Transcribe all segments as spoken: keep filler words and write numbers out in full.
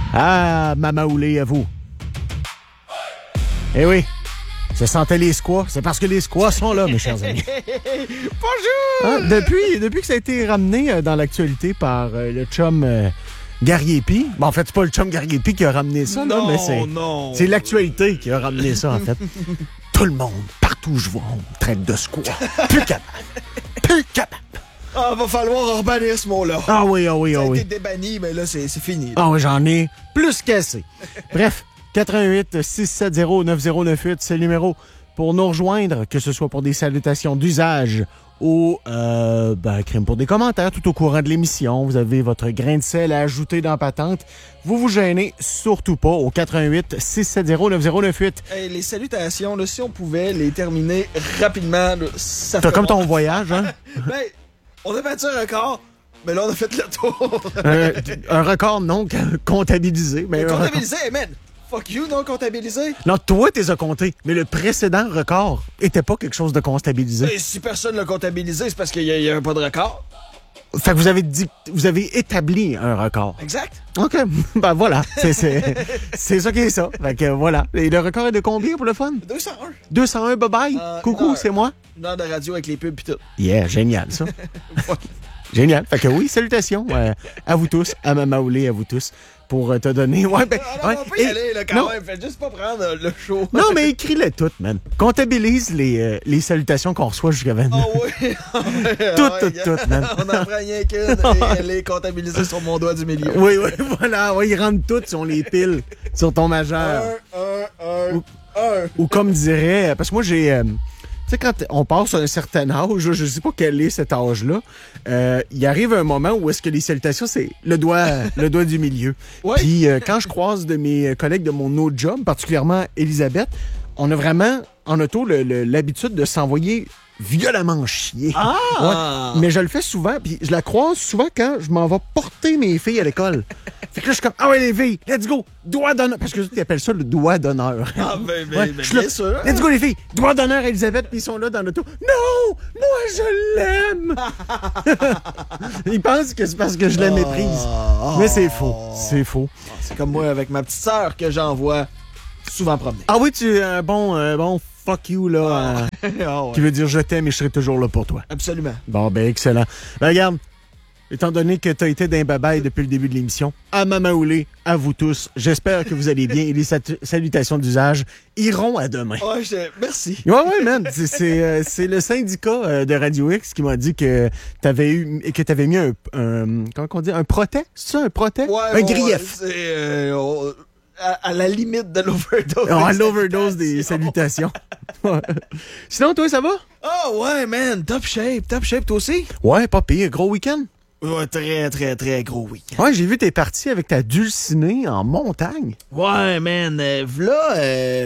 Ah, Mama Oulé, à vous. Eh oui, je sentais les squats. C'est parce que les squats sont là, mes chers amis. Bonjour! Ah, depuis, depuis que ça a été ramené euh, dans l'actualité par euh, le chum euh, Gariepi. Bon, en fait, c'est pas le chum Gariepi qui a ramené ça, non, là, mais c'est, non. c'est l'actualité qui a ramené ça, en fait. Tout le monde, partout où je vois, on me traite de squat. Plus capable. Plus capable. Ah, va falloir bannir ce mot-là. Ah oui, ah oui, Ça ah a oui. été débanni, mais là, c'est, c'est fini. Ah oui, j'en ai plus qu'assez. Bref, quatre un huit six sept zéro neuf zéro neuf huit, c'est le numéro pour nous rejoindre, que ce soit pour des salutations d'usage ou euh, ben, crime pour des commentaires tout au courant de l'émission. Vous avez votre grain de sel à ajouter dans Patente. Vous vous gênez surtout pas au quatre un huit six sept zéro neuf zéro neuf huit. Hey, les salutations, là, si on pouvait les terminer rapidement, là, ça T'as fait comme bon. ton voyage, hein? Ben, on a battu un record, mais là, on a fait le tour. Euh, un record non comptabilisé. Mais un record- Comptabilisé, hey, man! Fuck you, non comptabilisé? Non, toi, t'es à compter. Mais le précédent record était pas quelque chose de comptabilisé. Et si personne l'a comptabilisé, c'est parce qu'il n'y a, a pas de record. Fait que vous avez dit, vous avez établi un record. Exact. OK. Ben voilà. C'est, c'est, c'est ça qui est ça. Fait que voilà. Et le record est de combien pour le fun? deux cent un. deux cent un, bye-bye. Euh, Coucou, une heure. c'est moi. Une heure de radio avec les pubs pis tout. Yeah, génial, ça. Génial. Fait que oui, salutations euh, à vous tous, à Mama Oulé, à vous tous, pour euh, te donner... Ouais, ben, Alors, ouais, on peut y et- aller, là, quand non, même. Faites juste pas prendre euh, le show. non, mais écris-les toutes, man. Comptabilise les, euh, les salutations qu'on reçoit jusqu'à maintenant. Oh oui! Toutes, toutes, toutes, man. On en prend rien qu'une et elle est comptabilisée sur mon doigt du milieu. Oui, oui, voilà. Oui, ils rentrent toutes sur les piles sur ton majeur. Un, un, un, un. Ou comme dirait... Parce que moi, j'ai... euh, tu sais, quand on passe à un certain âge, je sais pas quel est cet âge-là, euh, il arrive un moment où est-ce que les salutations, c'est le doigt, le doigt du milieu. Ouais. Puis euh, quand je croise de mes collègues de mon autre job, particulièrement Elisabeth, on a vraiment en auto le- le- l'habitude de s'envoyer violemment chier. Ah! Ouais. Mais je le fais souvent, puis je la croise souvent quand je m'en vais porter mes filles à l'école. Fait que là, je suis comme, ah ouais, les filles, let's go, doigt d'honneur. Parce que tu appelles ça le doigt d'honneur. Ah, ben, ben, Ouais, ben, je suis là, bien sûr. let's go, les filles, doigt d'honneur à Elisabeth, puis ils sont là dans l'auto. Non, moi, je l'aime. Ils pensent que c'est parce que je la méprise. Ah. Mais c'est faux, c'est faux. C'est comme moi avec ma petite sœur que j'envoie souvent promener. Ah oui, tu es un bon, un bon fuck you, là, euh, Ah ouais. qui veut dire je t'aime et je serai toujours là pour toi. Absolument. Bon, ben, excellent. Ben, regarde, étant donné que tu as été d'un babaille depuis le début de l'émission, à Mama Oulé, à vous tous, j'espère que vous allez bien et les sat- salutations d'usage iront à demain. Ouais, je... Merci. Ouais, ouais, man. C'est, c'est, euh, c'est le syndicat euh, de Radio X qui m'a dit que t'avais eu, que t'avais mis un, un, comment on dit, un protet? C'est ça, un protet? Ouais, un ouais, grief. C'est euh, on- à, à la limite de l'overdose. On a l'overdose des salutations. Ouais. Sinon, toi, ça va? Ah ouais, man. Top shape. Top shape, toi aussi? Ouais, pas pire. Gros week-end? Ouais, très, très, très gros week-end. Ouais, j'ai vu t'es parti avec ta dulcinée en montagne. Ouais, man. Euh, v'là, euh,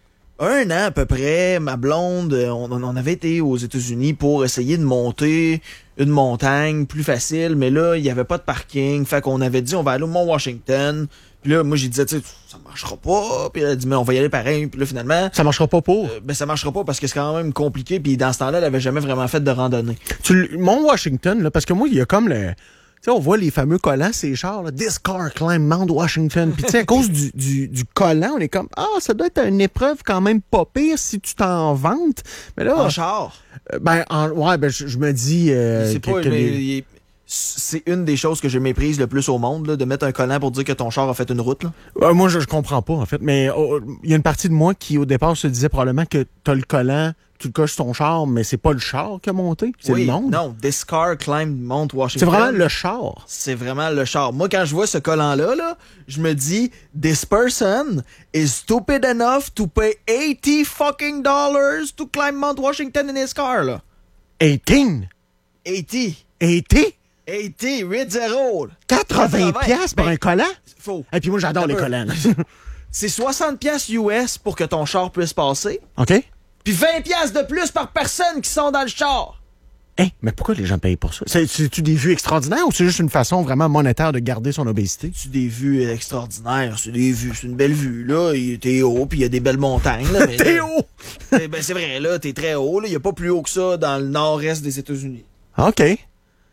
un an à peu près, ma blonde, euh, on, on avait été aux États-Unis pour essayer de monter une montagne plus facile, mais là, il n'y avait pas de parking. Fait qu'on avait dit, on va aller au Mont-Washington. Puis là, moi, j'ai dit, tu sais, ça marchera pas. Puis elle a dit, mais on va y aller pareil. Puis là, finalement, Ça marchera pas pour. euh, ben, ça marchera pas parce que c'est quand même compliqué. Puis dans ce temps-là, elle avait jamais vraiment fait de randonnée. Tu, le- Mont Washington, là, parce que moi, il y a comme le... Tu sais, on voit les fameux collants, ces chars, là, This car climb Mount Washington. Puis tu sais, à cause du, du, du collant, on est comme, ah, ça doit être une épreuve quand même pas pire si tu t'en vantes. Mais là, En char. euh, ben, en- ouais, ben, je, je me dis... euh, c'est que- pas, que mais les- il est- c'est une des choses que je méprise le plus au monde, là, de mettre un collant pour dire que ton char a fait une route. Là. Ouais, moi, je, je comprends pas, en fait. Mais oh, il y a une partie de moi qui, au départ, se disait probablement que t'as le collant, tu le coches sur ton char, mais c'est pas le char qui a monté, c'est oui, le monde. non, This car climb Mount C'est Washington. vraiment le char. C'est vraiment le char. Moi, quand je vois ce collant-là, là, je me dis, this person is stupid enough to pay eighty fucking dollars to climb Mount Washington in his car, là. eighteen. eighty. eighty? eighty, huit zéro. quatre-vingts piastres pour Ben, un collant? Faux. Et puis moi, j'adore Un les peu. collants. là. C'est soixante piastres U S pour que ton char puisse passer, OK? puis vingt piastres de plus par personne qui sont dans le char. Hein, mais pourquoi les gens payent pour ça? C'est- C'est-tu des vues extraordinaires ou c'est juste une façon vraiment monétaire de garder son obésité? C'est des vues extraordinaires, c'est des vues, c'est une belle vue, là. Il- T'es haut, puis il y a des belles montagnes, là. mais- T'es haut! Eh ben, c'est vrai, là, t'es très haut, là. Il y a pas plus haut que ça dans le nord-est des États-Unis. OK.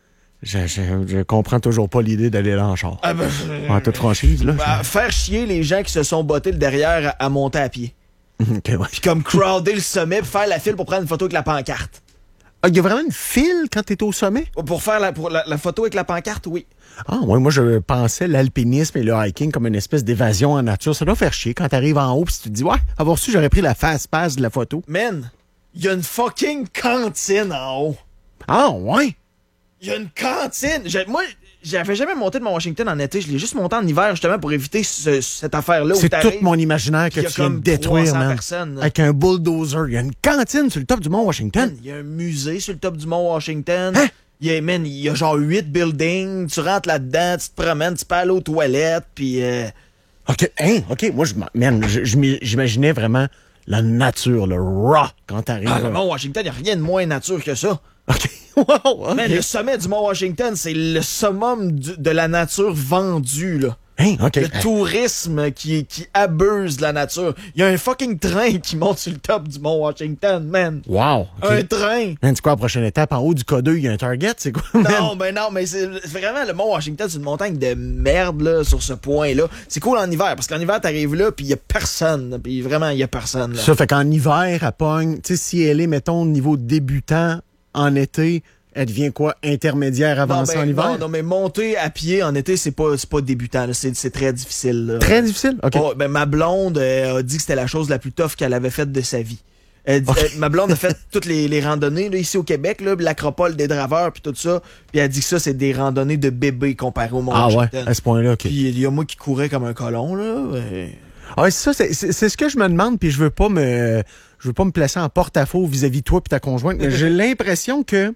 Je, je, je comprends toujours pas l'idée d'aller là en char. Ah ben, en toute franchise, là. Ben, faire chier les gens qui se sont bottés le derrière à, à monter à pied. OK, ouais. Puis comme crowder le sommet puis faire la file pour prendre une photo avec la pancarte. Ah, il y a vraiment une file quand t'es au sommet? Pour faire la, pour la, la photo avec la pancarte, oui. Ah, ouais, moi, je pensais l'alpinisme et le hiking comme une espèce d'évasion en nature. Ça doit faire chier quand t'arrives en haut pis tu te dis, ouais, avoir su, j'aurais pris la fast pass de la photo. Man, il y a une fucking cantine en haut. Ah, ouais? Il y a une cantine. J'ai- moi, j'avais jamais monté de Mont Washington en été. Je l'ai juste monté en hiver, justement, pour éviter ce- cette affaire-là. C'est tout mon imaginaire que il y a tu viens de comme détruire, trois cents man. personnes, là. Avec un bulldozer. Il y a une cantine sur le top du Mont Washington. Man, il y a un musée sur le top du Mont Washington. Hein? Il y a, man, il y a genre huit buildings. Tu rentres là-dedans, tu te promènes, tu peux aller aux toilettes, puis... Euh... OK, hein? OK, moi, je, man, je- je m'i- j'imaginais vraiment la nature, le raw, quand t'arrives. Ah, là. le Mont Washington, il n'y a rien de moins nature que ça. OK. Wow, OK. Man, le sommet du Mont Washington, c'est le summum du- de la nature vendue, là. Hein? OK. Le tourisme qui, qui abuse de la nature. Il y a un fucking train qui monte sur le top du Mont Washington, man. Wow. OK. Un train. Man, c'est quoi la prochaine étape? En haut du K deux, il y a un Target? C'est quoi, man? Non, ben non, mais c'est c'est vraiment le Mont Washington, c'est une montagne de merde, là, sur ce point-là. C'est cool en hiver, parce qu'en hiver, t'arrives là, puis il y a personne, là, puis vraiment, il y a personne, là. Ça fait qu'en hiver, elle pogne, tu sais, si elle est, mettons, au niveau débutant en été, elle devient quoi? Intermédiaire avancée non, ben, en hiver? non, non, mais monter à pied en été, c'est pas, c'est pas débutant, là. C'est c'est très difficile, là. Très difficile? OK. Oh, ben, ma blonde euh, a dit que c'était la chose la plus tough qu'elle avait faite de sa vie. Elle dit- Ok. euh, ma blonde a fait toutes les, les randonnées là, ici au Québec, là, l'acropole des draveurs puis tout ça. Puis elle dit que ça, c'est des randonnées de bébé comparé au Mont Ah ouais, Washington. à ce point-là, OK. Puis il y a moi qui courais comme un colon, là. et- Ah ouais, c'est ça, c'est, c'est, c'est ce que je me demande, puis je veux pas me je veux pas me placer en porte-à-faux vis-à-vis de toi puis ta conjointe, mais j'ai l'impression que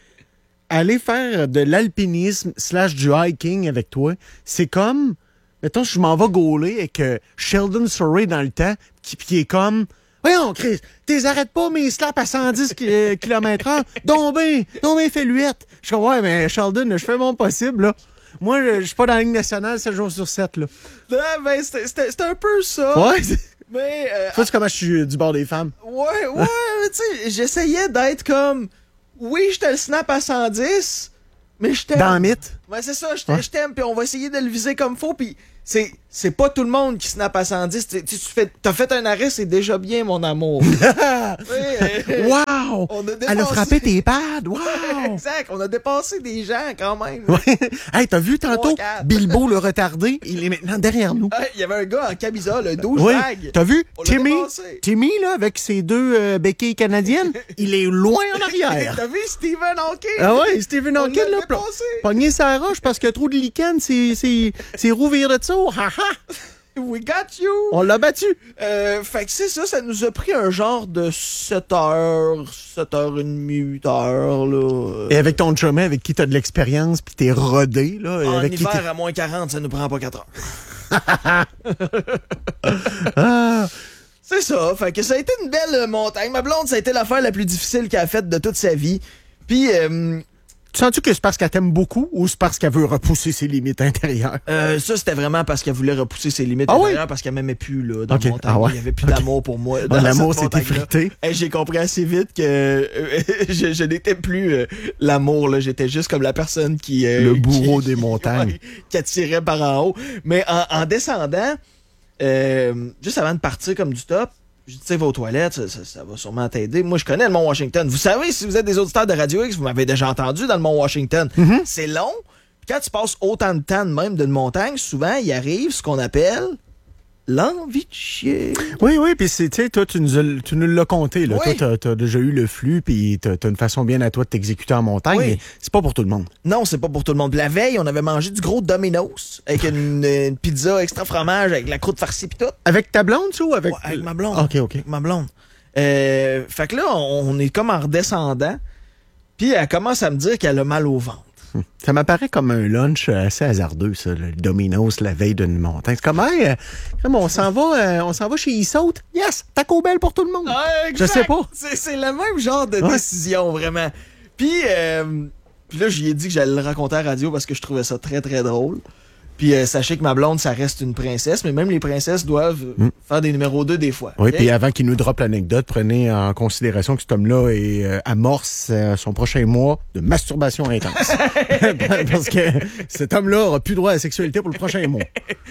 aller faire de l'alpinisme slash du hiking avec toi, c'est comme, mettons, je m'en vais gauler avec euh, Sheldon Surrey dans le temps, qui, qui est comme, voyons, Chris, t'es arrêtes pas mes slaps à cent dix kilomètres heure, donc ben, donc ben, fais l'huette. Je suis comme, ouais, mais Sheldon, je fais mon possible, là. Moi, je je suis pas dans la Ligue nationale sept jours sur sept, là. Non, ben, c'était- c'était c'était un peu ça. Ouais, c'est- Mais, euh, tu vois comment je suis du bord des femmes. ouais, ouais, mais tu sais, j'essayais d'être comme, oui, je te le snap à cent dix, mais je t'aime. Dans le mythe. Ouais, c'est ça, je t- Ouais. je t'aime, puis on va essayer de le viser comme faut, puis c'est c'est pas tout le monde qui snap à cent dix. Tu, tu, tu fais, t'as fait un arrêt, c'est déjà bien, mon amour. Ouais, euh, Wow! on a Elle a dépassé- frappé tes pads! Wow! Exact, on a dépassé des gens quand même. Ouais. Hey, t'as vu tantôt Trois, quatre. Bilbo le retardé? Il est maintenant derrière nous. Hey, il y avait un gars en camisole, un Oui. douchebag. T'as vu? On l'a Timmy, dépassé. Timmy, là, avec ses deux euh, béquilles canadiennes, il est loin en arrière. T'as vu Stephen Hawking? Ah ouais, Stephen On Hawking, l'a là, dépassé. pogné sa roche parce qu'il y a trop de lichen, c'est, c'est, c'est roue virent de tour. Ha ha! We got you! On l'a battu. Euh, fait que c'est ça, ça nous a pris un genre de sept heures, sept heures trente, huit heures, là. Et avec ton chumé, avec qui t'as de l'expérience, puis t'es rodé, là. et En avec qui hiver, t'es- à moins quarante, ça nous prend pas quatre heures. Ah! C'est ça, fait que ça a été une belle euh, montagne. Ma blonde, ça a été l'affaire la plus difficile qu'elle a faite de toute sa vie. Puis, euh, Tu sens-tu que c'est parce qu'elle t'aime beaucoup ou c'est parce qu'elle veut repousser ses limites intérieures? euh, ça, c'était vraiment parce qu'elle voulait repousser ses limites Ah oui? intérieures, parce qu'elle m'aimait plus, là, dans Ok, la montagne. ah ouais. Il y avait plus Ok. d'amour pour moi. dans Ah, l'amour cette s'est montagne-là. effrité. Hey, j'ai compris assez vite que euh, je, je n'étais plus euh, l'amour, là. J'étais juste comme la personne qui... euh, Le bourreau qui- des montagnes. ouais, qui attirait par en haut. Mais en, en descendant, euh, juste avant de partir comme du top, je dis, tu sais, va aux toilettes, ça, ça, ça va sûrement t'aider. Moi, je connais le Mont Washington. Vous savez, si vous êtes des auditeurs de Radio X, vous m'avez déjà entendu dans le Mont Washington. Mm-hmm. C'est long. Puis quand tu passes autant de temps de même d'une montagne, souvent, il arrive ce qu'on appelle l'envie de chier. Oui, oui, puis c'est, tu sais, toi, tu nous, as- tu nous l'as compté, là. Oui. Toi, t'as, t'as déjà eu le flux, puis t'as, t'as une façon bien à toi de t'exécuter en montagne, Oui. mais c'est pas pour tout le monde. Non, c'est pas pour tout le monde. Puis la veille, on avait mangé du gros Domino's avec une, une pizza extra fromage avec la croûte farcie pis tout. Avec ta blonde, tu ou avec... Ouais, avec ma blonde. OK, OK. Avec ma blonde. Euh, fait que là, on, on est comme en redescendant. Puis elle commence à me dire qu'elle a mal au ventre. Ça m'apparaît comme un lunch assez hasardeux, ça, le Domino's la veille d'une montagne. C'est comme, hey, euh, comme on s'en va, euh, on s'en va chez Issault. Yes, Taco Bell pour tout le monde. Je sais pas. C'est, c'est le même genre de Ouais. décision, vraiment. Puis, euh, puis là, j'y ai dit que j'allais le raconter à la radio parce que je trouvais ça très, très drôle. Puis euh, sachez que ma blonde, ça reste une princesse, mais même les princesses doivent Mm. faire des numéros deux des fois. Oui, ok? puis avant qu'il nous droppe l'anecdote, prenez en considération que cet homme-là est, euh, amorce euh, son prochain mois de masturbation intense. Parce que cet homme-là aura plus droit à la sexualité pour le prochain mois.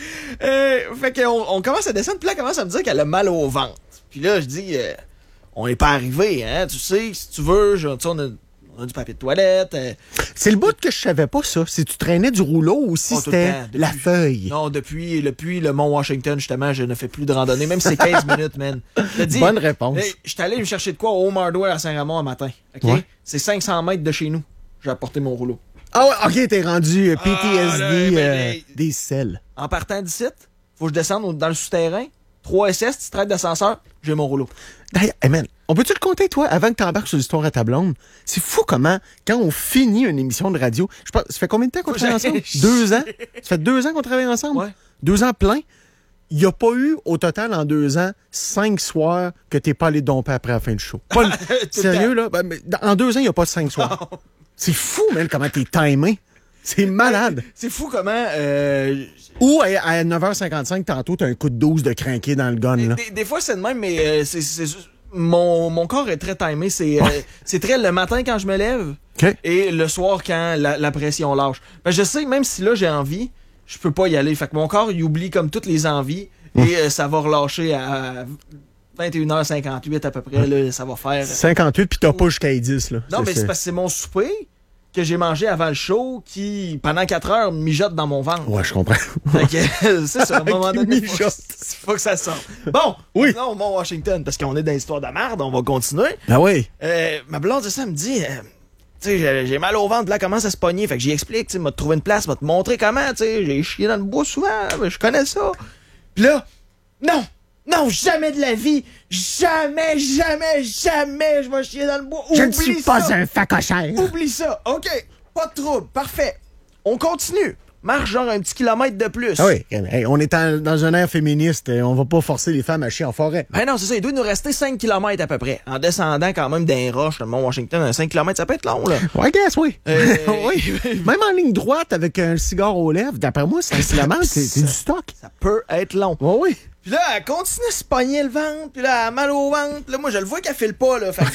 Euh, fait qu'on on commence à descendre, puis là, elle commence à me dire qu'elle a mal au ventre. Puis là, je dis, euh, on n'est pas arrivé, hein, tu sais, si tu veux, je, tu sais, on a, on a du papier de toilette. euh, C'est le bout que je savais pas, ça. Si tu traînais du rouleau ou si Oh, tout le c'était temps, depuis- la feuille. Non, depuis, depuis le Mont Washington, justement, je ne fais plus de randonnée, même si c'est quinze minutes, man. Je te dis, Bonne réponse. hey, je suis allé me chercher de quoi au Home Hardware à Saint-Ramon un matin. OK? Ouais. C'est cinq cents mètres de chez nous. J'ai apporté mon rouleau. Ah ouais, ok, t'es rendu euh, P T S D Ah, là, euh, ben, des selles. En partant d'ici, faut que je descende au- dans le souterrain. trois S S, tu traites d'ascenseur, j'ai mon rouleau. D'ailleurs, hey man, on peut-tu le compter, toi, avant que t'embarques sur l'histoire à ta blonde? C'est fou comment, quand on finit une émission de radio, je pense, ça fait combien de temps qu'on Faut travaille que ensemble? j'aille- Deux ans? Ça fait deux ans qu'on travaille ensemble? Ouais. Deux ans plein? Il n'y a pas eu, au total, en deux ans, cinq soirs que t'es pas allé domper après la fin du show. Pas le- Tout le Sérieux, là? Ben, mais dans- en deux ans, il n'y a pas cinq soirs. C'est fou, man, comment t'es timé. C'est malade. C'est fou comment... euh, Ou à, à neuf heures cinquante-cinq, tantôt, t'as un coup de douze de crinqué dans le gun, là. Des, des fois, c'est de même, mais euh, c'est, c'est juste- mon, mon corps est très timé. C'est, euh, c'est très le matin quand je me lève OK? et le soir quand la, la pression lâche. Ben, je sais, même si là, j'ai envie, je peux pas y aller. Fait que mon corps, il oublie comme toutes les envies et euh, ça va relâcher à vingt et une heures cinquante-huit à peu près. Là, ça va faire... cinquante-huit, puis t'as pas jusqu'à dix, là. Non, mais c'est parce que c'est mon souper que j'ai mangé avant le show qui, pendant quatre heures, mijote dans mon ventre. Ouais, je comprends. Fait que, c'est ça, à un moment Qui donné, faut, mijote. faut que ça sorte. Bon, Oui. non, Mont Washington, parce qu'on est dans l'histoire de merde, on va continuer. Ah oui. Euh, ma blonde, ça, elle me dit, euh, tu sais, j'ai- j'ai mal au ventre, puis là, elle commence à se pogner. Fait que j'y explique, tu sais, m'a trouvé une place, m'a te montrer comment, tu sais, j'ai chié dans le bois souvent, mais je connais ça. Puis là, non, non, jamais de la vie, jamais, jamais, jamais, je vais chier dans le bois. Je ne Oublie suis pas ça. un facochère. Oublie ça. OK. Pas de trouble. Parfait. On continue. Marche genre un petit kilomètre de plus. Ah oui, hey, on est en- dans un air féministe. euh, On va pas forcer les femmes à chier en forêt. Ben non, c'est ça. Il doit nous rester cinq kilomètres à peu près. En descendant quand même d'un roche, le Mont Washington, cinq kilomètres, ça peut être long, là. Ouais, guess, oui. Euh, oui. Même en ligne droite avec un cigare aux lèvres, d'après moi, cinq kilomètres, c'est c'est du stock. Ça peut être long. Ouais, oui. Puis là, elle continue à se pogner le ventre, puis là, elle a mal au ventre. Puis là, moi, je le vois qu'elle file pas, là. Fait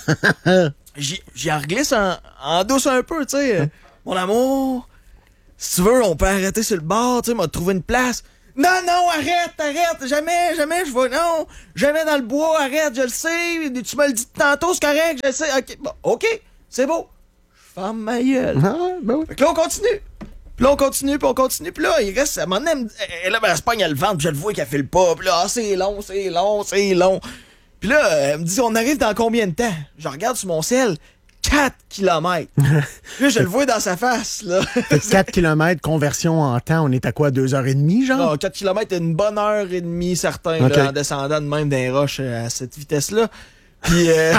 que j'y j'y en reglisse en, en douce un peu, tu sais. Mon amour, si tu veux, on peut arrêter sur le bord, tu sais, m'a trouvé une place. Non, non, arrête, arrête, jamais, jamais, je vais, non, jamais dans le bois, arrête, je le sais, tu me le dis tantôt, c'est correct, je le sais, ok, bon, ok, c'est beau. Je ferme ma gueule. Ah, ben oui. Fait que là, on continue. Puis là, on continue, puis on continue. Puis là, il reste... À un moment donné, elle, me- elle, elle, elle se pogne à le ventre, puis je le vois qu'elle fait le pas. Puis là, ah, c'est long, c'est long, c'est long. Puis là, elle me dit, on arrive dans combien de temps? Je regarde sur mon ciel, quatre kilomètres. Puis là, je le vois dans sa face, là. quatre kilomètres, conversion en temps, on est à quoi, deux heures et demie, genre? Non, quatre kilomètres, une bonne heure et demie, certain, Ok. là, en descendant de même d'un roche euh, à cette vitesse-là. Puis, euh,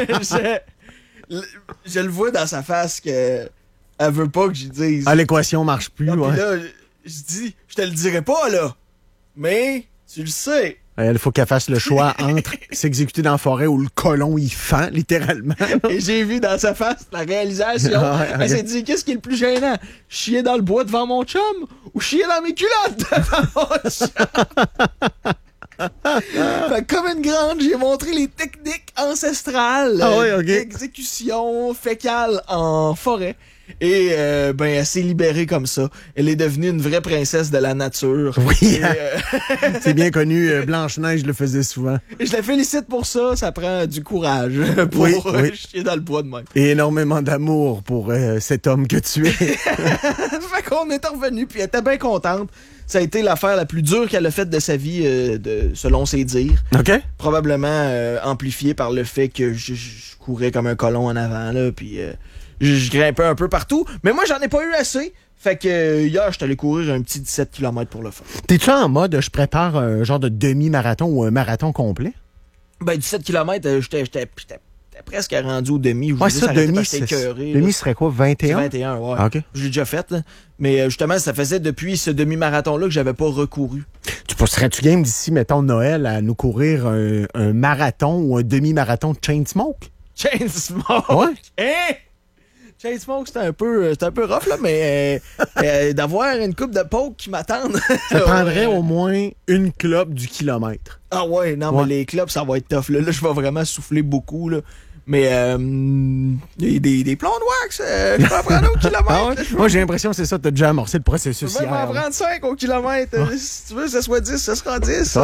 je, je le vois dans sa face que elle veut pas que j'y dise. Ah, l'équation marche plus, Non, ouais. puis là, je je dis, je te le dirai pas, là. Mais, tu le sais. Il faut qu'elle fasse le choix entre s'exécuter dans la forêt où le colon, il fend, littéralement. Et j'ai vu dans sa face la réalisation. Ah ouais, Elle ok. s'est dit, qu'est-ce qui est le plus gênant? Chier dans le bois devant mon chum ou chier dans mes culottes devant mon chum? Fait que comme une grande, j'ai montré les techniques ancestrales Ah ouais, ok. d'exécution fécale en forêt. Et euh, ben elle s'est libérée comme ça. Elle est devenue une vraie princesse de la nature. Oui, Et, euh, c'est bien connu, euh, Blanche-Neige le faisait souvent. et je la félicite pour ça. Ça prend du courage pour Oui, euh, oui. chier dans le bois de même. Et énormément d'amour pour euh, cet homme que tu es. Fait qu'on est revenu, puis elle était bien contente. Ça a été l'affaire la plus dure qu'elle a faite de sa vie, euh, de, selon ses dires. OK? Probablement euh, amplifié par le fait que je, je courais comme un colon en avant, là, puis euh, je, je grimpais un peu partout. Mais moi, j'en ai pas eu assez. Fait que euh, hier, je suis allé courir un petit dix-sept kilomètres pour le fun. T'es-tu en mode, je prépare un genre de demi-marathon ou un marathon complet? Ben, dix-sept kilomètres, euh, j'étais j'étais- j'étais- j'étais presque rendu au demi. Je Ouais, voulais ça, s'arrêter demi, parce que c'est- j'étais écœuré, demi là. serait quoi, vingt et C'est un? vingt et un, ouais. Ah, OK. Je l'ai déjà fait, là. Mais euh, justement, ça faisait depuis ce demi-marathon-là que j'avais pas recouru. Tu serais-tu game d'ici, mettons, Noël, à nous courir un, un marathon ou un demi-marathon de Chainsmoke? Chainsmoke! Ouais. Hein? Chainsmoke, c'était un peu, c'était un peu rough, là, mais euh, euh, d'avoir une coupe de poke qui m'attendent. Ça prendrait au moins une clope du kilomètre. Ah ouais, non, ouais. mais les clopes, ça va être tough. Là, là je vais vraiment souffler beaucoup, là. Mais euh, des, des, des plombs de wax, euh, je peux en prendre au kilomètre. Ah ouais? Moi, j'ai l'impression que c'est ça, t'as déjà amorcé le processus. Je peux même en prendre cinq au kilomètre. Ah. Si tu veux que ça soit dix, ça sera dix.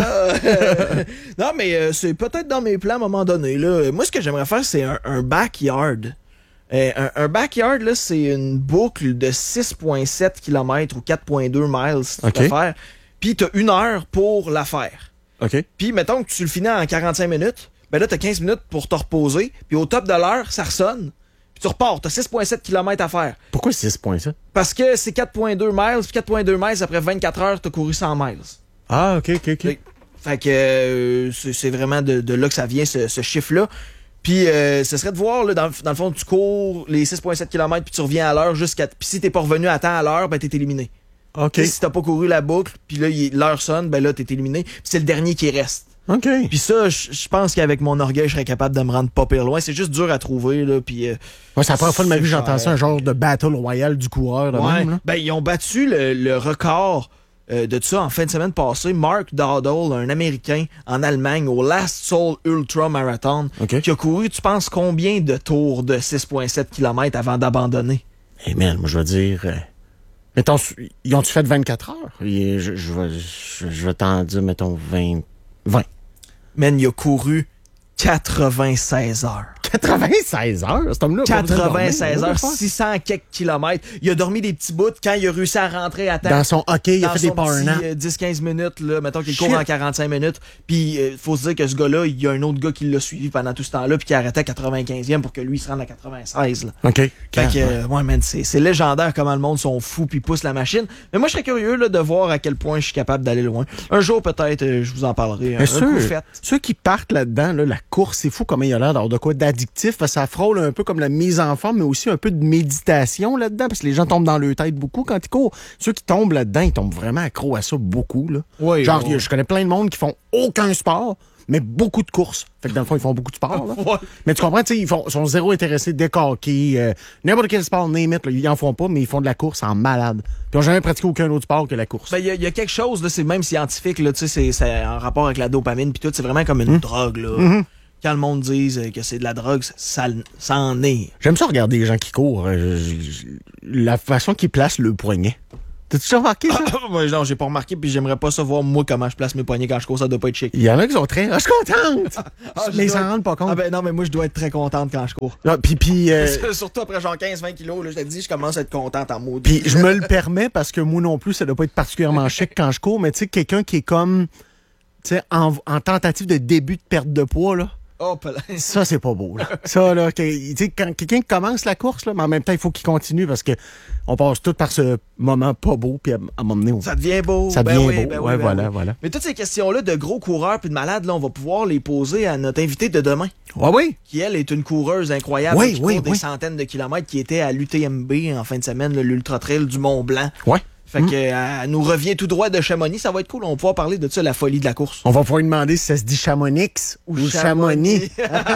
Non, mais euh, c'est peut-être dans mes plans à un moment donné. Là. Moi, ce que j'aimerais faire, c'est un, un backyard. Euh, un, un backyard, là, c'est une boucle de six virgule sept kilomètres ou quatre virgule deux miles si tu okay. veux faire. Puis t'as une heure pour la faire. OK. Puis mettons que tu le finis en quarante-cinq minutes. Ben là, t'as quinze minutes pour te reposer, puis au top de l'heure, ça ressonne, puis tu repars. T'as six virgule sept kilomètres à faire. Pourquoi six virgule sept? Parce que c'est quatre virgule deux miles, puis quatre virgule deux miles, après vingt-quatre heures, t'as couru cent miles. Ah, OK, OK, OK. Fait, fait que euh, c'est, c'est vraiment de, de là que ça vient, ce, ce chiffre-là. Puis euh, ce serait de voir, là, dans, dans le fond, tu cours les six virgule sept kilomètres, puis tu reviens à l'heure jusqu'à... Puis si t'es pas revenu à temps à l'heure, ben t'es éliminé. OK. T'sais, si t'as pas couru la boucle, puis là, il, l'heure sonne, ben là, t'es éliminé. Puis c'est le dernier qui reste. OK. Puis ça, je pense qu'avec mon orgueil, je serais capable de me rendre pas pire loin. C'est juste dur à trouver, là. Puis. Euh, ouais, c'est la première fois de ma vie que j'entends ça, un genre de battle royal du coureur, de ouais. même, là. Ben, ils ont battu le, le record euh, de ça en fin de semaine passée. Mark Dowdle, un Américain en Allemagne, au Last Soul Ultra Marathon, okay. qui a couru, tu penses, combien de tours de six virgule sept kilomètres avant d'abandonner? Eh hey man, moi, je veux dire. Euh... Mettons, ils ont-tu fait vingt-quatre heures? Je, je, je vais, je, je vais t'en dire, mettons, vingt. vingt. Man, il a couru quatre-vingt-seize heures. quatre-vingt-seize heures? Cet homme-là, quatre-vingt-seize heures, six cents quelques kilomètres. Il a dormi des petits bouts quand il a réussi à rentrer à temps. Dans son hockey, il a fait des power naps. Euh, dix quinze minutes, là, mettons qu'il court en quarante-cinq minutes. Puis, il euh, faut se dire que ce gars-là, il y a un autre gars qui l'a suivi pendant tout ce temps-là, puis qui arrêtait à quatre-vingt-quinzième pour que lui, il se rende à quatre-vingt-seize. Là. OK. Fait que, euh, ouais, man, c'est, c'est légendaire comment le monde sont fous puis poussent la machine. Mais moi, je serais curieux là, de voir à quel point je suis capable d'aller loin. Un jour, peut-être, euh, je vous en parlerai. Un, un ceux, coup fait. Ceux qui partent là-dedans, là, la course, c'est fou comment il a l'air d'avoir de quoi d'addictif. Ça frôle un peu comme la mise en forme, mais aussi un peu de méditation là-dedans, parce que les gens tombent dans leur tête beaucoup quand ils courent. Ceux qui tombent là-dedans, ils tombent vraiment accro à ça beaucoup. Là. Oui, Genre, oui. je connais plein de monde qui font aucun sport, mais beaucoup de courses. Fait que dans le fond, ils font beaucoup de sport. Là. Ouais. Mais tu comprends, tu sais, ils font, sont zéro intéressés, décoqués, euh, n'importe quel sport, name it, là, ils en font pas, mais ils font de la course en malade. Puis ils n'ont jamais pratiqué aucun autre sport que la course. Ben, il y, y a quelque chose, là, c'est même scientifique, là, tu sais, c'est, c'est en rapport avec la dopamine, puis tout, c'est vraiment comme une mmh. drogue, là. Mmh. Quand le monde dise que c'est de la drogue, ça, ça en est. J'aime ça regarder les gens qui courent. Euh, je, je, la façon qu'ils placent le poignet. T'as-tu déjà remarqué ça? Ah, moi, non, j'ai pas remarqué, puis j'aimerais pas savoir, moi, comment je place mes poignets quand je cours, ça doit pas être chic. Il y en a qui sont très... Ah, je suis contente! ah, mais ils s'en être... rendent pas compte. Ah ben non, mais moi, je dois être très contente quand je cours. Ah, puis, puis, euh... Surtout après genre quinze vingt kilos, là, je te dis, je commence à être contente en mode. Puis je me le permets parce que moi non plus, ça doit pas être particulièrement chic quand je cours, mais tu sais, quelqu'un qui est comme... Tu sais, en, en tentative de début de perte de poids, là. Oh, ça, c'est pas beau, là. Ça, là, tu sais, quand quelqu'un commence la course, là, mais en même temps, il faut qu'il continue parce que on passe tout par ce moment pas beau, puis à, à un moment donné, on... Ça devient beau. Ça devient ben oui, beau. Ben ouais, oui, ben voilà, oui. voilà. Mais toutes ces questions-là de gros coureurs puis de malades, là, on va pouvoir les poser à notre invitée de demain. Ouais, oui. Qui, elle, est une coureuse incroyable. Oui, qui oui, court oui. des centaines de kilomètres, qui était à l'U T M B en fin de semaine, là, l'Ultra Trail du Mont-Blanc. Ouais. Fait mmh. que, euh, elle nous revient tout droit de Chamonix. Ça va être cool. On va pouvoir parler de ça, la folie de la course. On va pouvoir lui demander si ça se dit Chamonix ou, ou Chamonix.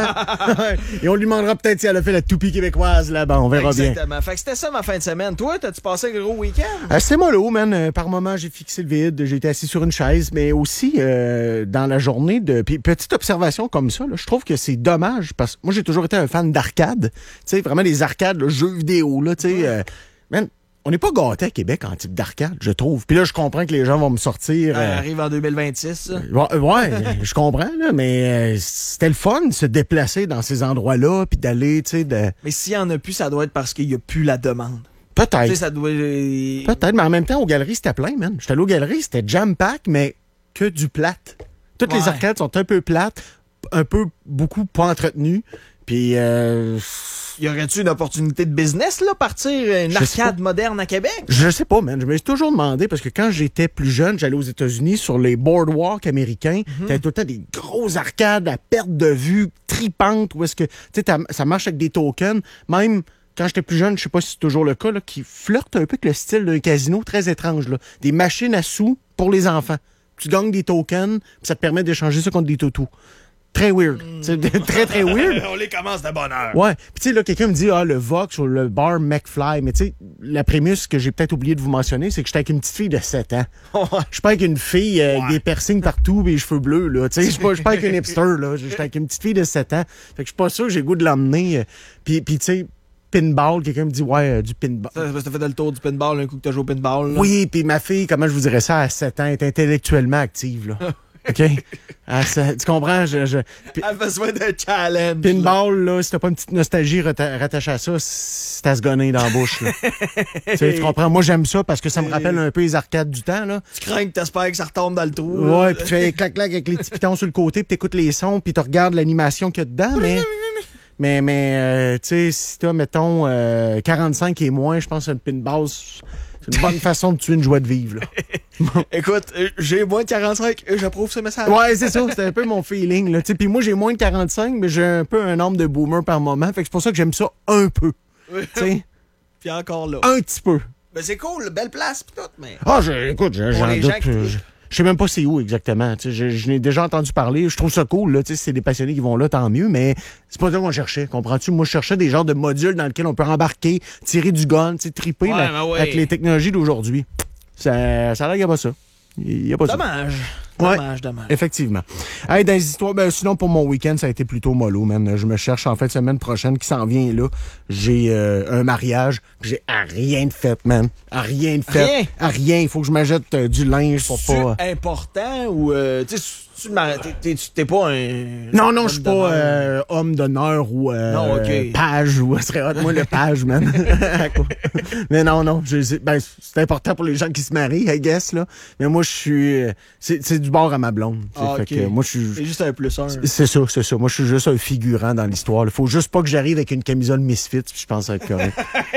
Et on lui demandera peut-être si elle a fait la toupie québécoise là-bas. On verra Exactement. bien. Exactement. Fait que c'était ça ma fin de semaine. Toi, t'as-tu passé un gros week-end? Euh, c'est mollo, man. Euh, par moment, j'ai fixé le vide. J'ai été assis sur une chaise. Mais aussi, euh, dans la journée, de puis petite observation comme ça, là, je trouve que c'est dommage parce que moi, j'ai toujours été un fan d'arcade. Tu sais, vraiment les arcades, le jeu vidéo, là, tu sais. Ouais. Euh, man, on n'est pas gâté à Québec en type d'arcade, je trouve. Puis là, je comprends que les gens vont me sortir... Ça euh, arrive en deux mille vingt-six. Euh, ouais, je comprends, là, mais euh, c'était le fun de se déplacer dans ces endroits-là, puis d'aller, tu sais... De... Mais s'il y en a plus, ça doit être parce qu'il n'y a plus la demande. Peut-être. Tu sais, ça doit... Peut-être, mais en même temps, aux galeries, c'était plein, man. J'étais allé aux galeries, c'était jam-pack, mais que du plate. Toutes ouais. les arcades sont un peu plates, un peu, beaucoup pas entretenues, puis... Euh, y aurait-tu une opportunité de business, là, partir une je arcade moderne à Québec? Je sais pas, man. Je me suis toujours demandé, parce que quand j'étais plus jeune, j'allais aux États-Unis sur les boardwalks américains. Mm-hmm. T'avais tout le temps des grosses arcades à perte de vue, tripantes, où est-ce que, tu sais, ça marche avec des tokens. Même quand j'étais plus jeune, je sais pas si c'est toujours le cas, là, qui flirte un peu avec le style d'un casino très étrange, là. Des machines à sous pour les enfants. Tu gagnes des tokens, puis ça te permet d'échanger ça contre des toutous. très weird. C'est très, très weird. On les commence de bonne heure. Ouais. Puis tu sais, là, quelqu'un me dit, ah, le Vox ou le bar McFly. Mais tu sais, la prémisse que j'ai peut-être oublié de vous mentionner, c'est que j'étais avec une petite fille de sept ans. Je suis pas avec une fille euh, avec Ouais. des piercings partout et les cheveux bleus, là. Tu sais, je suis pas, je suis pas avec une hipster, là. J'étais avec une petite fille de sept ans. Fait que je suis pas sûr que j'ai le goût de l'emmener. euh, Puis, puis tu sais, pinball, quelqu'un me dit, ouais, euh, du pinball. Ça, c'est parce que t'as fait le tour du pinball un coup que t'as joué au pinball. Là. Oui, puis ma fille, comment je vous dirais ça, à sept ans, est intellectuellement active, là. OK? Ah, ça- tu comprends? Je, je- pi- Elle a besoin d'un challenge. pinball, là, si t'as pas une petite nostalgie rata- rattachée à ça, c'est à se gonner dans la bouche, là. Tu sais, tu comprends? Moi, j'aime ça parce que ça me rappelle un peu les arcades du temps, là. Tu crains que t'espères que ça retombe dans le trou. là. Ouais, puis tu fais clac-clac avec les petits pitons sur le côté, puis t'écoutes les sons, puis tu regardes l'animation qu'il y a dedans, mais... Mais, mais euh, tu sais, si t'as, mettons, euh, quarante-cinq et moins, je pense que le pinball, c'est une bonne façon de tuer une joie de vivre, là. Écoute, euh, j'ai moins de quarante-cinq et j'approuve ce message. Ouais, c'est ça, c'est un peu mon feeling, là. Tu sais, puis moi, j'ai moins de quarante-cinq, mais j'ai un peu un nombre de boomer par moment, fait que c'est pour ça que j'aime ça un peu. Tu sais, Puis encore là. un petit peu. Ben c'est cool, belle place pis tout, mais... Ah, je- écoute, je- j'en les doute. gens qui euh, Je je sais même pas c'est où exactement. Tu sais, je, je n'ai déjà entendu parler. Je trouve ça cool. Là, tu sais, si c'est des passionnés qui vont là, tant mieux. Mais c'est pas ça qu'on cherchait. Comprends-tu? Moi, je cherchais des genres de modules dans lesquels on peut embarquer, tirer du gun, tu sais, triper Ouais, là, ben ouais. avec les technologies d'aujourd'hui. Ça, ça a l'air qu'il n'y a pas ça. Il n'y a pas ça. Dommage. Ouais. Dommage, dommage. Effectivement. Hey, dans les histoires, ben, sinon, pour mon week-end, ça a été plutôt mollo, man. Je me cherche en fin de semaine prochaine qui s'en vient là. J'ai euh, un mariage. J'ai à rien de fait, man. À rien de fait. Rien? À rien. Il faut que je m'achète euh, du linge pour C'est pas. important ou... euh, tu sais, tu le mar- t'es- t'es t'es pas un... Non, non, je suis homme pas d'honneur. euh, homme d'honneur ou euh, Non, ok. page ou ce serait hot, moi le page, man. Mais non, non, je- c'est ben, c'est important pour les gens qui se marient, I guess, là. Mais moi, je suis... euh, C'est c'est du bord à ma blonde. Ah, Fait ok. que moi, je suis... C'est juste un plus un. C'est ça, c'est ça. Moi, je suis juste un figurant dans l'histoire. Il faut juste pas que j'arrive avec une camisole Misfits, puis je pense être correct.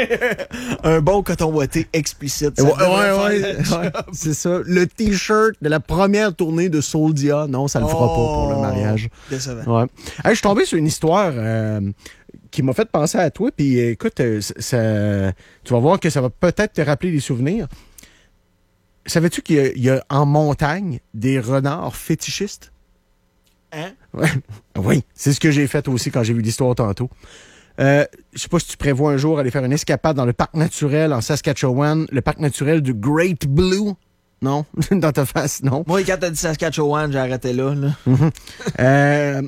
Un bon coton ouaté explicite. ça ouais, devrait ouais, faire ouais, le job. ouais, c'est ça. Le T-shirt de la première tournée de Souldia, non, ça le fera pas pour le Oh, mariage. Décevant. Ouais. Hey, je suis tombé sur une histoire euh, qui m'a fait penser à toi, puis euh, écoute, euh, ça- ça- tu vas voir que ça va peut-être te rappeler des souvenirs. Savais-tu qu'il y a, il y a en montagne des renards fétichistes? Hein? Ouais. Oui, c'est ce que j'ai fait aussi quand j'ai vu l'histoire tantôt. Euh, je sais pas si tu prévois un jour aller faire une escapade dans le parc naturel en Saskatchewan, le parc naturel du Great Blue. Non? Dans ta face, non? Moi, quand t'as dit Saskatchewan, j'ai arrêté là. là. Euh,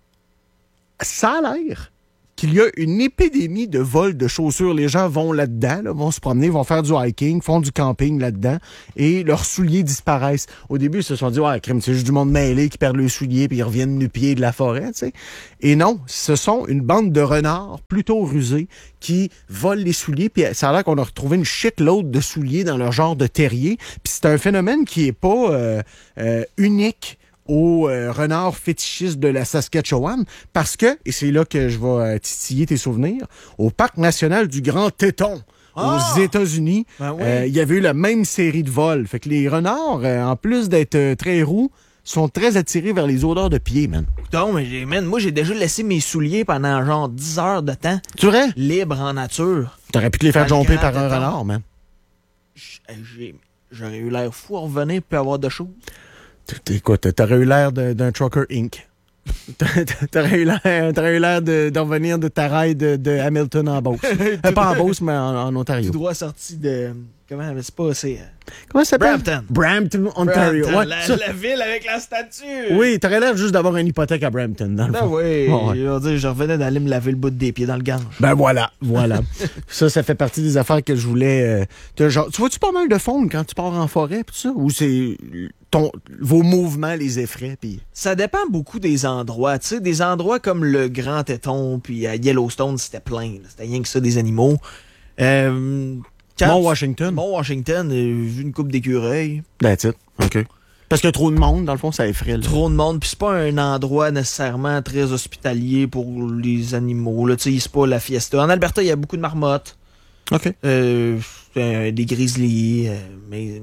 ça a l'air qu'il y a une épidémie de vol de chaussures. Les gens vont là-dedans, là, vont se promener, vont faire du hiking, font du camping là-dedans, et leurs souliers disparaissent. Au début, ils se sont dit, ouais, crème, c'est juste du monde mêlé qui perd le soulier, puis ils reviennent nu-pieds de la forêt, tu sais. Et non, ce sont une bande de renards plutôt rusés qui volent les souliers, puis ça a l'air qu'on a retrouvé une shitload de souliers dans leur genre de terrier. Puis c'est un phénomène qui est pas euh, euh, unique aux euh, renards fétichistes de la Saskatchewan, parce que, et c'est là que je vais euh, titiller tes souvenirs, au parc national du Grand Téton, Ah! aux États-Unis, Ben oui. euh, il y avait eu la même série de vols. Fait que les renards, euh, en plus d'être euh, très roux, sont très attirés vers les odeurs de pieds, man. Non, mais j'ai, man, moi, j'ai déjà laissé mes souliers pendant genre dix heures de temps, Tu vrai? libre en nature. T'aurais pu te les faire Dans le jumper Grand par un Téton. renard, man. J- j'ai- J'aurais eu l'air fou à revenir puis avoir de choses. T- Écoute, t'aurais eu l'air de- d'un Trucker Incorporated. T'aurais eu l'air, t'aurais eu l'air de, d'en venir de ta raille de, de Hamilton en Beauce. Euh, pas en Beauce, mais en, en Ontario. Tout droit sorti de... Comment, mais c'est pas... C'est... euh, Comment ça s'appelle? Brampton. Brampton, Ontario. Brampton, Ouais, la, ça- la ville avec la statue. Oui, t'aurais l'air juste d'avoir une hypothèque à Brampton, dans le Ben fond. oui. Ouais. Je veux dire, je revenais d'aller me laver le bout des pieds dans le gange. Ben voilà, voilà. Ça, ça fait partie des affaires que je voulais... euh, te- genre, tu vois-tu pas mal de faune quand tu pars en forêt, pis tout ça? Ou c'est ton, vos mouvements les effraient, pis... Ça dépend beaucoup des endroits. Tu sais, des endroits comme le Grand Téton, puis à Yellowstone, c'était plein. là. C'était rien que ça, des animaux. Euh, quand Mont tu- Washington? Mont Washington, j'ai vu une coupe d'écureuils. That's it. OK. Parce qu'il y a trop de monde, dans le fond, ça effraie. là. Trop de monde, puis c'est pas un endroit nécessairement très hospitalier pour les animaux. Là, tu sais, c'est pas la fiesta. En Alberta, il y a beaucoup de marmottes, OK. euh, euh, des grizzlies, euh, mais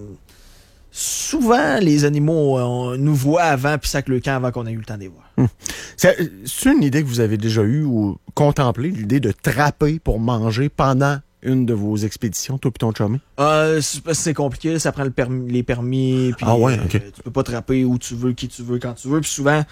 souvent les animaux on nous voient avant puis sacent le camp avant qu'on ait eu le temps de les voir. C'est c'est une idée que vous avez déjà eue ou contemplée, l'idée de trapper pour manger pendant une de vos expéditions, toi et ton chummy? Euh, c'est parce que c'est compliqué, ça prend le permis, les permis, puis Ah ouais, euh, ok. tu peux pas trapper où tu veux, qui tu veux, quand tu veux, puis souvent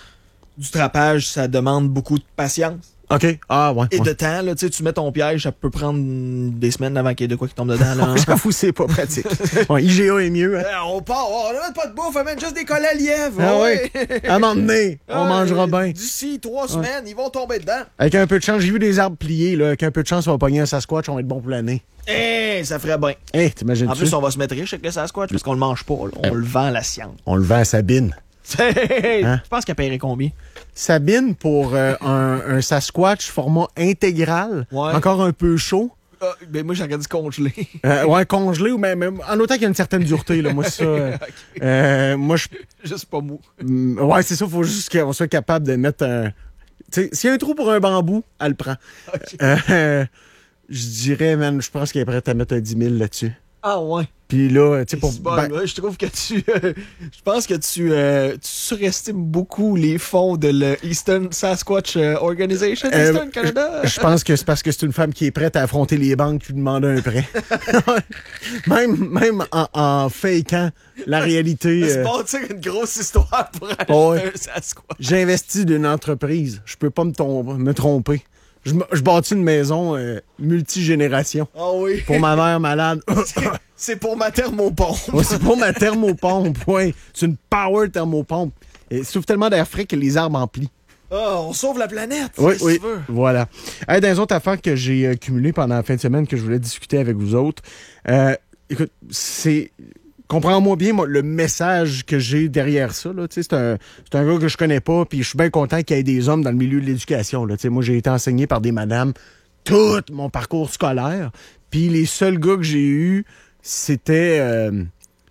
du trapage, ça demande beaucoup de patience. OK. Ah, ouais. Et ouais. de temps, là, tu sais, tu mets ton piège, ça peut prendre des semaines avant qu'il y ait de quoi qui tombe dedans, là. J'avoue, c'est pas pratique. Ouais, I G A est mieux, hein? Euh, on part, on n'a pas de bouffe, on met juste des collets à lièvre. Ah ouais. ouais. À un moment donné, on Ouais, mangera bien. D'ici trois semaines, ils vont tomber dedans. Avec un peu de chance, j'ai vu des arbres pliés, là. Avec un peu de chance, on va pogner un Sasquatch, on va être bon pour l'année. Eh, ça ferait bien. Eh, hey, t'imagines-tu? En plus, on va se mettre riche avec le Sasquatch parce qu'on le mange pas, là. On le vend à la science. On le vend à Sabine. Hein? Je pense qu'elle paierait combien? Sabine, pour euh, un, un Sasquatch format intégral, Ouais. encore un peu chaud. Ah, ben moi, j'ai regardé congelé. Euh, ouais, congelé, ou même, même en autant qu'il y a une certaine dureté, là. Moi, ça. Euh, Okay. euh, moi, je. Juste pas mou. Mm, Ouais, c'est ça, faut juste qu'on soit capable de mettre un. Tu sais, s'il y a un trou pour un bambou, elle le prend. Okay. Euh, je dirais, man, je pense qu'elle est prête à mettre un dix mille là-dessus. Ah ouais. Puis là, tu sais, pour. C'est bon, ben- ouais, je trouve que tu... euh, je pense que tu, euh, tu surestimes beaucoup les fonds de l'Eastern Sasquatch euh, Organization, Euh, Eastern Canada. Je pense que c'est parce que c'est une femme qui est prête à affronter les banques qui lui demandent un prêt. même même en, en fakeant la réalité. C'est euh, bâtir une grosse histoire pour acheter Ouais. un Sasquatch. J'ai investi d'une entreprise. Je peux pas me, tom- me tromper. Je, m- je bâtis une maison euh, multigénération. Ah oui. Pour ma mère malade. C'est pour ma thermopompe. Ouais, c'est pour ma thermopompe. Ouais. C'est une power thermopompe. Et souffle tellement d'air frais que les arbres en plient. Ah, on sauve la planète. Oui, si oui. tu veux. Voilà. Hey, dans les autres affaires que j'ai euh, cumulées pendant la fin de semaine que je voulais discuter avec vous autres, euh, écoute, c'est. Comprends-moi bien, moi, le message que j'ai derrière ça. Là, tu sais, c'est un, c'est un gars que je connais pas, puis je suis bien content qu'il y ait des hommes dans le milieu de l'éducation. Là. Tu sais, moi, j'ai été enseigné par des madames tout mon parcours scolaire, puis les seuls gars que j'ai eus, c'était... euh,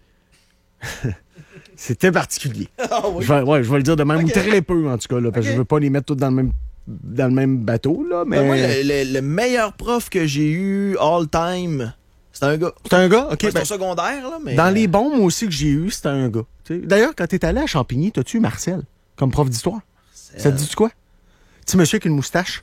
c'était particulier. Ah oui. Je vais, ouais, je vais le dire de même, Ok. ou très peu, en tout cas, là, parce que Ok. je veux pas les mettre tous dans le même, dans le même bateau, là, mais... Ben, moi, le, le- le meilleur prof que j'ai eu all time, c'est un gars. C'est un gars? OK, Ouais, c'est ben, au secondaire, là, mais... dans les bons, moi aussi, que j'ai eu, c'était un gars. Tu sais. D'ailleurs, quand t'es allé à Champigny, t'as-tu eu Marcel comme prof d'histoire? Ça te dit quoi? Petit monsieur avec une moustache?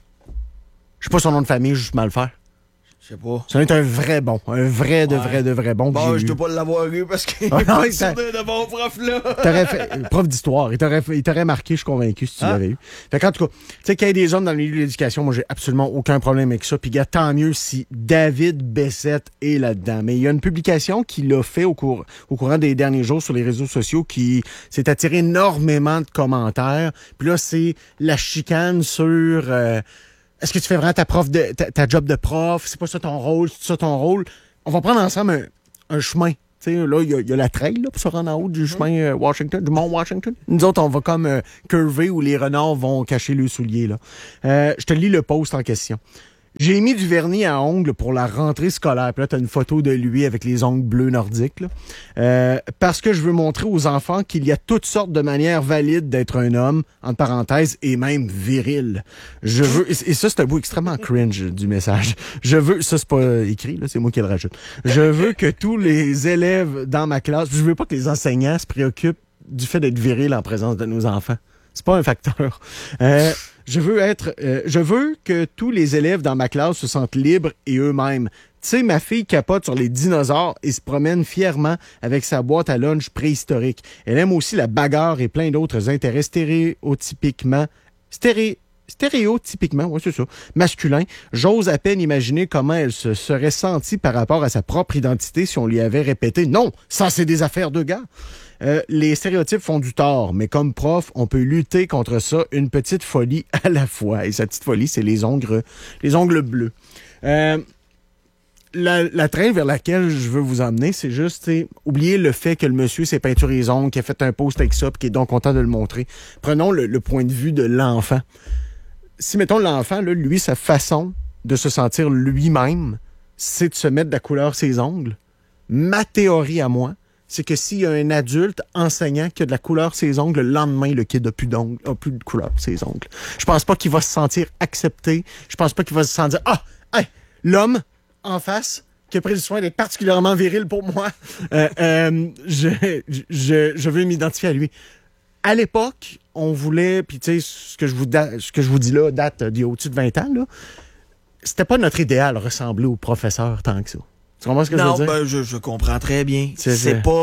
Je sais pas son nom de famille, juste mal le faire. Je sais pas. Ça est un vrai bon. Un vrai de Ouais. vrai de vrai bon. que Bon, j'ai je eu. dois pas l'avoir eu parce qu'il Ah, est non, pas il sûr t'a- de, de bon prof, là. T'aurais fait, euh, prof d'histoire. Il t'aurait, fait- il t'aurait marqué, je suis convaincu, si tu Ah. l'avais eu. Fait qu'en tout cas, tu sais, qu'il y ait des hommes dans le milieu de l'éducation, moi, j'ai absolument aucun problème avec ça. Puis, gars, tant mieux si David Bessette est là-dedans. Mais il y a une publication qu'il a fait au, cours, au courant des derniers jours sur les réseaux sociaux qui s'est attiré énormément de commentaires. Puis là, c'est la chicane sur... euh, est-ce que tu fais vraiment ta, prof de, ta, ta job de prof? C'est pas ça ton rôle? C'est ça ton rôle? On va prendre ensemble un, un chemin. Tu sais, là, il y, a- il y a la trail là, pour se rendre en haut du chemin euh, Washington, du mont Washington. Nous autres, on va comme euh, curver où les renards vont cacher le soulier. Là. Euh, je te lis le post en question. J'ai mis du vernis à ongles pour la rentrée scolaire. Puis là, t'as une photo de lui avec les ongles bleus nordiques. Là. Euh, parce que je veux montrer aux enfants qu'il y a toutes sortes de manières valides d'être un homme, entre parenthèses, et même viril. Je veux... Et et ça, c'est un bout extrêmement cringe du message. Je veux... Ça, c'est pas écrit, là, c'est moi qui le rajoute. Je veux que tous les élèves dans ma classe... Je veux pas que les enseignants se préoccupent du fait d'être viril en présence de nos enfants. C'est pas un facteur. Euh, je veux être, euh, je veux que tous les élèves dans ma classe se sentent libres et eux-mêmes. Tu sais, ma fille capote sur les dinosaures et se promène fièrement avec sa boîte à lunch préhistorique. Elle aime aussi la bagarre et plein d'autres intérêts stéréotypiquement, stéré, stéréotypiquement, oui, c'est ça, masculin. J'ose à peine imaginer comment elle se serait sentie par rapport à sa propre identité si on lui avait répété « Non, ça, c'est des affaires de gars ». Euh, les stéréotypes font du tort, mais comme prof, on peut lutter contre ça une petite folie à la fois. Et sa petite folie, c'est les ongles, les ongles bleus. Euh, la, la traîne vers laquelle je veux vous emmener, c'est juste, t'sais, oubliez le fait que le monsieur s'est peinturé les ongles, qu'il a fait un post avec ça, puis qu'il est donc content de le montrer. Prenons le, le point de vue de l'enfant. Si, mettons, l'enfant, là, lui, sa façon de se sentir lui-même, c'est de se mettre de la couleur ses ongles. Ma théorie à moi, c'est que s'il y a un adulte enseignant qui a de la couleur ses ongles, le lendemain, le kid n'a plus d'ongles, a plus de couleur ses ongles. Je pense pas qu'il va se sentir accepté. Je pense pas qu'il va se sentir, ah, hey, l'homme en face qui a pris le soin d'être particulièrement viril pour moi, euh, euh, je, je, je veux m'identifier à lui. À l'époque, on voulait, puis tu sais, ce que je vous da- ce que je vous dis là date d'il y a au-dessus de vingt ans, là. C'était pas notre idéal ressembler au professeur tant que ça. Tu comprends ce que non, je veux dire? ben, je, je comprends très bien. C'est- C'est c'est- pas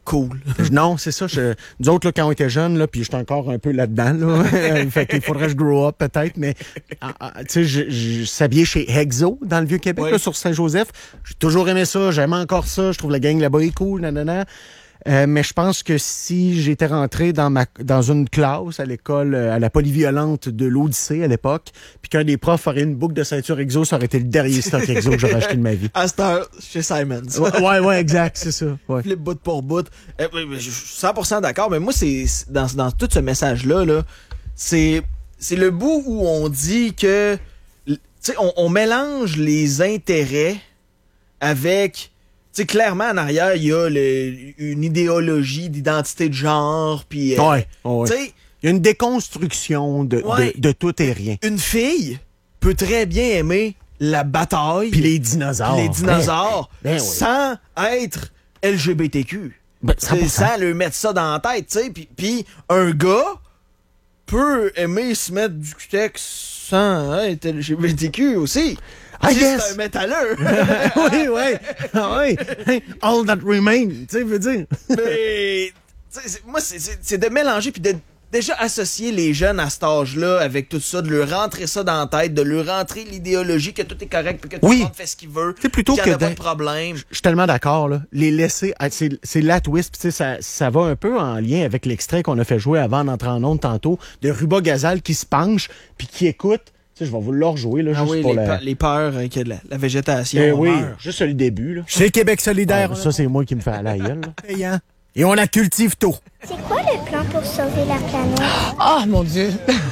cool. Non, c'est ça. Je, nous autres, là, quand on était jeunes, là, puis j'étais encore un peu là-dedans, là, fait qu'il faudrait que je grow up peut-être, mais ah, ah, tu sais, je, je s'habillais chez Hexo dans le Vieux-Québec, oui. là, sur Saint-Joseph. J'ai toujours aimé ça, j'aime encore ça, je trouve la gang là-bas est cool, nanana. Euh, mais je pense que si j'étais rentré dans ma dans une classe à l'école, à la polyviolente de l'Odyssée à l'époque, puis qu'un des profs aurait une boucle de ceinture Exo, ça aurait été le dernier stock Exo que j'aurais acheté de ma vie. À cette heure, chez Simons. Ouais, ouais, ouais, exact, c'est ça. Ouais. Flip bout pour bout. Euh, je suis cent pour cent d'accord, mais moi, c'est dans, dans tout ce message-là, là, c'est c'est le bout où on dit que, tu sais, on, on mélange les intérêts avec... Tu sais, clairement, en arrière, il y a le, une idéologie d'identité de genre, puis... Euh, ouais, ouais. Tu sais... Il y a une déconstruction de, ouais, de, de tout et rien. Une fille peut très bien aimer la bataille... Puis les dinosaures. Puis les dinosaures, ben, ben sans oui. être L G B T Q. Ben, cent pour cent. Sans leur mettre ça dans la tête, tu sais. Puis, puis un gars peut aimer se mettre du cutex sans être L G B T Q aussi. I si guess. c'est un métalleux. oui, oui. oui. All that remain, tu sais, veut dire. Mais, c'est, moi, c'est, c'est, c'est de mélanger puis de déjà associer les jeunes à cet âge-là avec tout ça, de leur rentrer ça dans la tête, de leur rentrer l'idéologie que tout est correct puis que tout oui. le monde fait ce qu'il veut. C'est plutôt qu'il que y en a pas de de problème. Je suis tellement d'accord, là. Les laisser, c'est, c'est la twist, tu sais, ça, ça va un peu en lien avec l'extrait qu'on a fait jouer avant d'entrer en onde tantôt, de Ruba Gazal qui se penche puis qui écoute. Tu sais, je vais vous le rejouer, là, Ah juste oui, pour les, la... pe- les peurs euh, que la, la végétation Eh oui, meurt. juste le début, là. Chez Québec solidaire. Ah, ça, c'est moi qui me fais à la gueule, là. Payant. Et on la cultive tôt. C'est quoi le plan pour sauver la planète? Oh mon Dieu!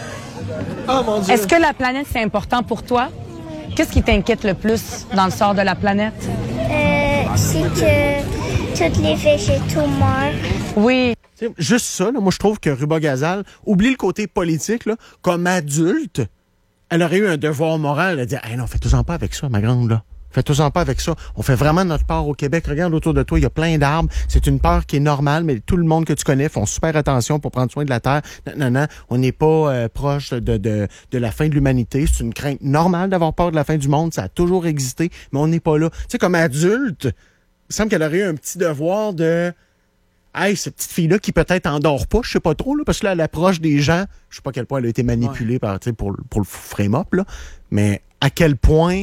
Oh mon Dieu! Est-ce que la planète, c'est important pour toi? Qu'est-ce qui t'inquiète le plus dans le sort de la planète? Euh, c'est que tous les végétaux meurent. Oui. T'sais, juste ça, là, moi, je trouve que Ruba Gazal, oublie le côté politique, là, comme adulte, elle aurait eu un devoir moral de dire, hey, non, fais-toi-en pas avec ça, ma grande, là. Fais-toi-en pas avec ça. On fait vraiment notre part au Québec. Regarde autour de toi, il y a plein d'arbres. C'est une peur qui est normale, mais tout le monde que tu connais font super attention pour prendre soin de la Terre. Non, non, non. On n'est pas euh, proche de, de, de la fin de l'humanité. C'est une crainte normale d'avoir peur de la fin du monde. Ça a toujours existé, mais on n'est pas là. Tu sais, comme adulte, il semble qu'elle aurait eu un petit devoir de... Hey, cette petite fille-là qui peut-être endort pas, je sais pas trop, là, parce que là, elle approche des gens. Je sais pas à quel point elle a été manipulée ouais. par, tu sais, pour, pour le frame-up, là. Mais à quel point...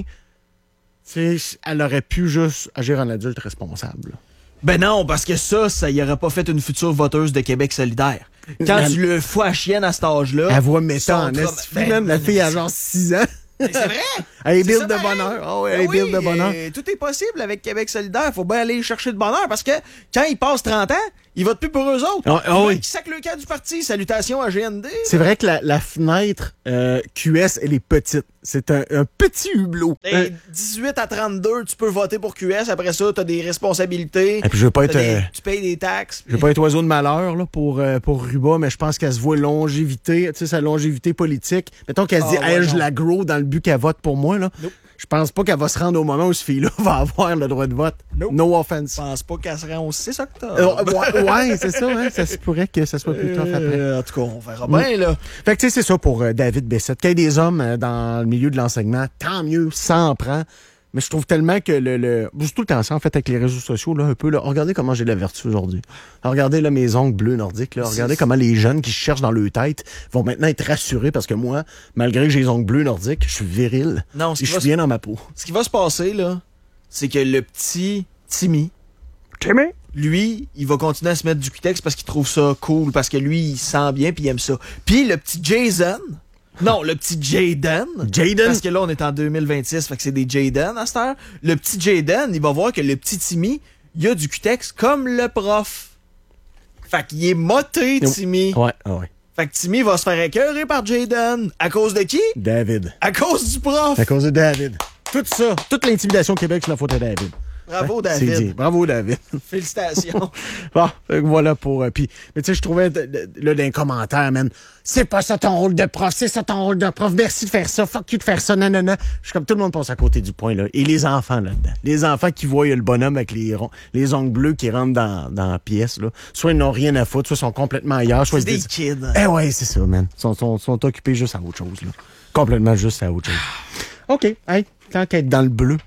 Tu sais, elle aurait pu juste agir en adulte responsable. Ben non, parce que ça, ça y aurait pas fait une future voteuse de Québec solidaire. Quand elle... tu le fous à chienne à cet âge-là... Elle voit méchant en esti, ben, même la fille a genre six ans. Mais c'est vrai! Elle est build ça, de ben, bonheur. Oh, elle ben est build oui, de bonheur. Euh, tout est possible avec Québec solidaire. Faut bien aller chercher le bonheur parce que quand ils passent trente ans, ils votent plus pour eux autres. Oh, oh, oui. Ils sacent le camp du parti. Salutations à G N D. C'est vrai que la, la fenêtre euh, Q S, elle est petite. C'est un, un petit hublot. Euh, dix-huit à trente-deux, tu peux voter pour Q S. Après ça, t'as des responsabilités. Et puis je veux pas être... Des, euh, tu payes des taxes. Je veux pas être oiseau de malheur là, pour, euh, pour Ruba, mais je pense qu'elle se voit longévité, tu sais, sa longévité politique. Mettons qu'elle se dit, ah, ouais, hey, je la grow dans le but qu'elle vote pour moi, là. Nope. Je pense pas qu'elle va se rendre au moment où cette fille-là va avoir le droit de vote. Nope. No offense. Je pense pas qu'elle se rend au six octobre. Euh, ouais, ouais c'est ça, hein? Ça se pourrait que ça soit plus tough après. Euh, en tout cas, on verra bien, là. Fait que, tu sais, c'est ça pour euh, David Bessette. Qu'il y ait des hommes euh, dans le milieu de l'enseignement, tant mieux, ça en prend. Mais je trouve tellement que le... le... C'est tout le temps ça, en fait, avec les réseaux sociaux, là, un peu, là. Regardez comment j'ai la vertu aujourd'hui. Regardez, là, mes ongles bleus nordiques, là. Regardez comment les jeunes qui se cherchent dans leur tête vont maintenant être rassurés parce que moi, malgré que j'ai les ongles bleus nordiques, je suis viril. Non, et je suis bien dans ma peau. Ce qui va se passer, là, c'est que le petit Timmy... Timmy? Lui, il va continuer à se mettre du cutex parce qu'il trouve ça cool, parce que lui, il sent bien puis il aime ça. Puis le petit Jason... Non, le petit Jaden. Jaden? Parce que là, on est en deux mille vingt-six, fait que c'est des Jaden à cette heure. Le petit Jaden, il va voir que le petit Timmy, il a du cutex comme le prof. Fait qu'il est moté, Timmy. Ouais, ouais. Fait que Timmy va se faire écœurer par Jaden. À cause de qui? David. À cause du prof. À cause de David. Tout ça, toute l'intimidation au Québec, c'est la faute à David. Bravo, hein? David. C'est dit. Bravo, David. Félicitations. Bon, voilà pour... Euh, puis, mais tu sais, je trouvais, de, de, là, dans les commentaires, man, c'est pas ça ton rôle de prof, c'est ça ton rôle de prof, merci de faire ça, fuck you de faire ça, nanana. Je suis comme tout le monde passe à côté du point, là. Et les enfants, là-dedans. Les enfants qui voient le bonhomme avec les, les ongles bleus qui rentrent dans, dans la pièce, là. Soit ils n'ont rien à foutre, soit ils sont complètement ailleurs, soit c'est ils des disent... kids. Eh ouais, c'est ça, man. Ils sont, sont, sont occupés juste à autre chose, là. Complètement juste à autre chose. OK, hey, tant qu'être dans le bleu...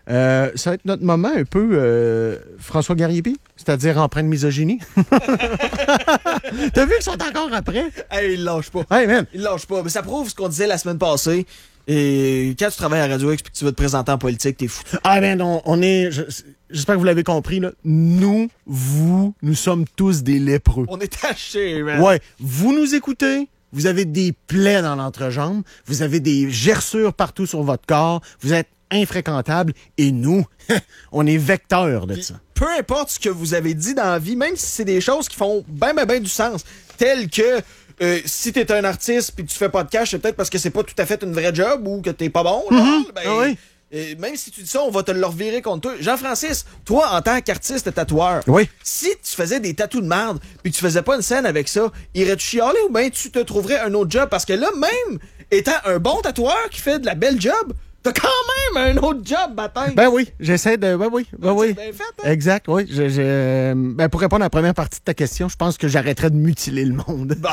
Euh, ça va être notre moment un peu euh, François Garriépi, c'est-à-dire empreint de misogynie. T'as vu qu'ils sont encore après? Hey, il lâche pas. Hey, man! Il lâche pas. Mais ça prouve ce qu'on disait la semaine passée. Et quand tu travailles à Radio X et que tu veux te présenter en politique, t'es fou. Ah, ben, on, on est... je- J'espère que vous l'avez compris, là. Nous, vous, nous sommes tous des lépreux. On est tachés, man. Ouais, vous nous écoutez, vous avez des plaies dans l'entrejambe, vous avez des gerçures partout sur votre corps, vous êtes infréquentables, et nous, on est vecteurs de Puis, ça. peu importe ce que vous avez dit dans la vie, même si c'est des choses qui font ben ben ben du sens, telles que euh, si t'es un artiste puis tu fais pas de cash, c'est peut-être parce que c'est pas tout à fait une vraie job ou que t'es pas bon. Là, Mhm. ben, Ah oui. euh, même si tu dis ça, on va te le revirer contre toi. Jean-Francis, toi, en tant qu'artiste tatoueur, Oui. si tu faisais des tatous de merde puis que tu faisais pas une scène avec ça, irais-tu chialer ou bien tu te trouverais un autre job? Parce que là, même étant un bon tatoueur qui fait de la belle job, t'as quand même un autre job, bâtard. Ben oui, j'essaie de... Ben oui, ben oui. C'est bien fait, hein? Exact, oui. Je, je- ben pour répondre à la première partie de ta question, je pense que j'arrêterais de mutiler le monde. Bon.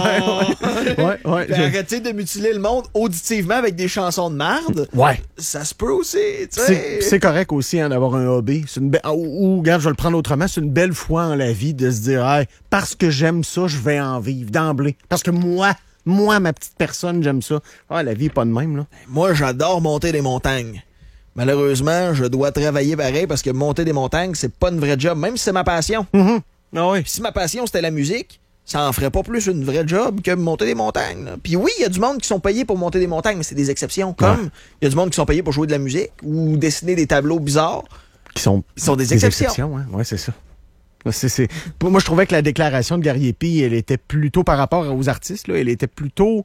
Ouais, ouais. Puis je- arrêter de mutiler le monde auditivement avec des chansons de merde. Ouais. Ça se peut aussi, tu C'est sais. c'est correct aussi hein, d'avoir un hobby. C'est une be- ah, ou, ou, regarde, je vais le prendre autrement. C'est une belle foi en la vie de se dire, hey, parce que j'aime ça, je vais en vivre d'emblée. Parce que moi, moi, ma petite personne, j'aime ça. Ah, la vie est pas de même, là. Moi, j'adore monter des montagnes. Malheureusement, je dois travailler pareil parce que monter des montagnes, c'est pas une vraie job, même si c'est ma passion. Mhm. Ah oui. Puis si ma passion, c'était la musique, ça en ferait pas plus une vraie job que monter des montagnes. là. Puis oui, il y a du monde qui sont payés pour monter des montagnes, mais c'est des exceptions. Comme il y a du monde qui sont payés pour jouer de la musique ou dessiner des tableaux bizarres. Qui sont, Ils sont des exceptions. hein. Ouais, c'est ça. C'est, c'est... Pour moi, je trouvais que la déclaration de Garriépi, elle était plutôt, par rapport aux artistes, là, elle était plutôt,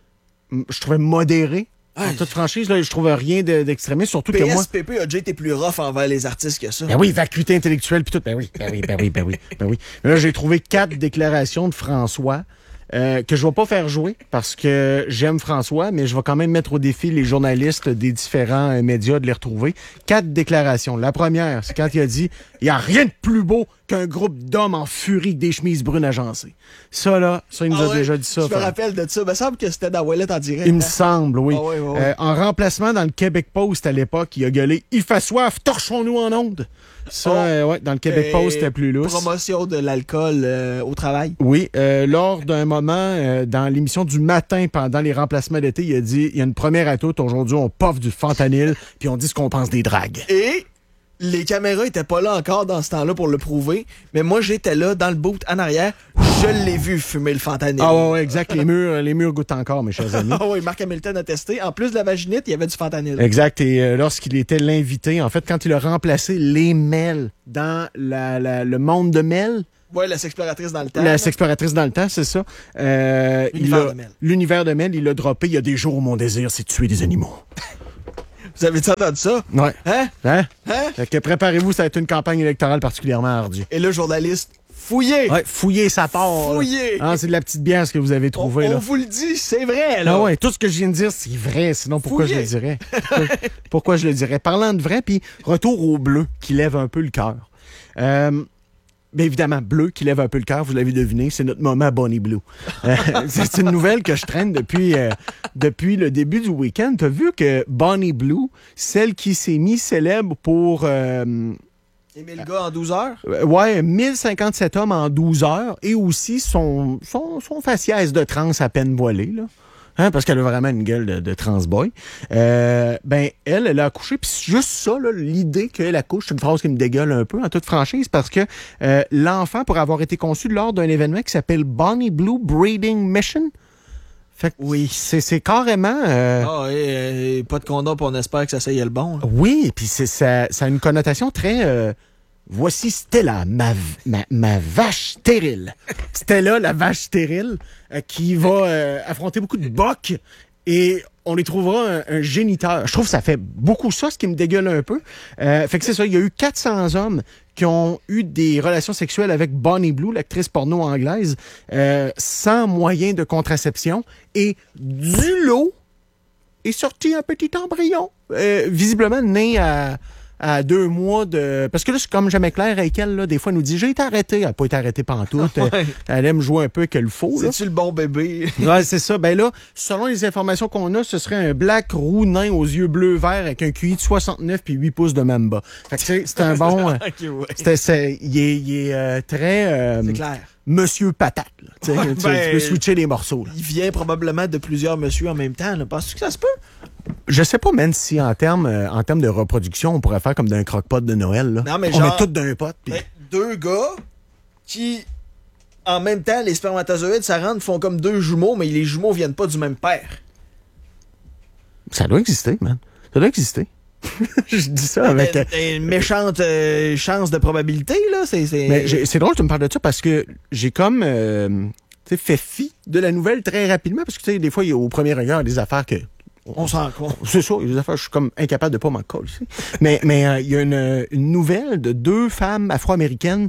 je trouvais modérée. En toute franchise, là, je trouve rien de- d'extrémiste, surtout que moi... P S P P a déjà été plus rough envers les artistes que ça. Ben oui, vacuité intellectuelle puis tout. Ben oui, ben oui, ben oui, ben oui, ben oui. Mais là, j'ai trouvé quatre déclarations de François euh, que je vais pas faire jouer parce que j'aime François, mais je vais quand même mettre au défi les journalistes des différents euh, médias de les retrouver. Quatre déclarations. La première, c'est quand il a dit « Il y a rien de plus beau qu'un groupe d'hommes en furie avec des chemises brunes agencées. » Ça, là, ça, il nous Ah a ouais, déjà dit ça. Je me frère. rappelle de ça. Il me semble que c'était dans Wallet en direct. Il me hein? semble, oui. Ah ouais, ouais, ouais. Euh, en remplacement, dans le Québec Post à l'époque, il a gueulé « Il fait soif, torchons-nous en ondes ». Ça, Oh. euh, ouais, dans le Québec Et Post, c'était plus lousse. Promotion de l'alcool euh, au travail. Oui, euh, lors d'un moment, euh, dans l'émission du matin, pendant les remplacements d'été, il a dit, il y a une première à toute, aujourd'hui, on poffe du fentanyl, puis on dit ce qu'on pense des dragues. Et les caméras étaient pas là encore dans ce temps-là pour le prouver, mais moi j'étais là dans le boot en arrière, je l'ai vu fumer le fentanyl. Ah ouais, ouais, exact, les murs, les murs goûtent encore, mes chers amis. Ah oui, Marc Hamilton a testé. En plus de la vaginite, il y avait du fentanyl. Exact, et euh, lorsqu'il était l'invité, en fait, quand il a remplacé les Mel dans la, la- le monde de Mel, Ouais, la sexploratrice dans le temps. la là. sexploratrice dans le temps, c'est ça. Euh, il L'univers a- de Mel. L'univers de Mel, il l'a droppé. Il y a des jours où mon désir, c'est de tuer des animaux. Vous avez entendu ça? Ouais. Hein? Hein? Hein? Fait que préparez-vous, ça va être une campagne électorale particulièrement ardue. Et le journaliste, fouillez! Ouais, fouillez sa part. là. Fouillez! Ah, c'est de la petite bière ce que vous avez on, trouvé, on là. vous le dit, c'est vrai, là! Ah ouais, tout ce que je viens de dire, c'est vrai. Sinon, pourquoi Fouillez. je le dirais? Pourquoi, pourquoi je le dirais? Parlant de vrai, puis retour au bleu qui lève un peu le cœur. Euh, bien évidemment, bleu qui lève un peu le cœur, vous l'avez deviné, c'est notre moment Bonnie Blue. Euh, c'est une nouvelle que je traîne depuis, euh, depuis le début du week-end. T'as vu que Bonnie Blue, celle qui s'est mise célèbre pour... euh, Aimer le gars en douze heures? Euh, Ouais, mille cinquante-sept hommes en douze heures et aussi son, son, son faciès de trans à peine voilé, là. Hein, parce qu'elle a vraiment une gueule de, de transboy. Euh, ben, elle, elle a accouché. Puis c'est juste ça, là, l'idée qu'elle accouche, c'est une phrase qui me dégueule un peu en toute franchise parce que euh, l'enfant pourrait avoir été conçu lors d'un événement qui s'appelle Bonnie Blue Breeding Mission. Fait que oui, c'est, c'est carrément... euh, Ah, et, et pas de condom, puis on espère que ça s'aille le bon. là. Oui, puis c'est, ça, ça a une connotation très... euh, voici Stella, ma, v- ma, ma vache stérile. Stella, la vache stérile, euh, qui va euh, affronter beaucoup de bocs et on les trouvera un, un géniteur. Je trouve que ça fait beaucoup ça, ce qui me dégueule un peu. Euh, fait que c'est ça, il y a eu quatre cents hommes qui ont eu des relations sexuelles avec Bonnie Blue, l'actrice porno anglaise, euh, sans moyen de contraception. Et du lot est sorti un petit embryon, euh, visiblement né à, à deux mois de... Parce que là, c'est comme jamais clair avec elle, là, des fois, elle nous dit « J'ai été arrêtée. » Elle n'a pas été arrêtée pantoute. Ouais. Elle, elle aime jouer un peu qu'elle faut. là. C'est-tu le bon bébé? Ouais, c'est ça. Ben là, selon les informations qu'on a, ce serait un black roux nain aux yeux bleu-vert avec un Q I de soixante-neuf puis huit pouces de Mamba. Fait que c'est c'est un bon... euh, Ok, ouais. c'est- c'est- il est, il est, euh, très... euh, C'est clair. Monsieur Patate. Là. Tu sais, Ouais, tu, ben- tu peux switcher les morceaux. Là. Il vient probablement de plusieurs messieurs en même temps. Là. Penses-tu que ça se peut? Je sais pas, même si en termes euh, en termes de reproduction, on pourrait faire comme d'un croque-pot de Noël. Là. Non, mais on genre- met tout d'un pot. puis- Ben, deux gars qui, en même temps, les spermatozoïdes, ça rentre, font comme deux jumeaux, mais les jumeaux viennent pas du même père. Ça doit exister, man. Ça doit exister. Je dis ça avec... euh, Une, une méchante euh, chance de probabilité, là. C'est, c'est... Mais j'ai- c'est drôle que tu me parles de ça parce que j'ai comme euh, tu sais, fait fi de la nouvelle très rapidement parce que tu sais, des fois, il y a au premier regard des affaires que... On s'en rend compte. C'est ça, il y a des affaires, je suis comme incapable de pas m'en coller. tu sais. Mais mais euh, il y a une, une nouvelle de deux femmes afro-américaines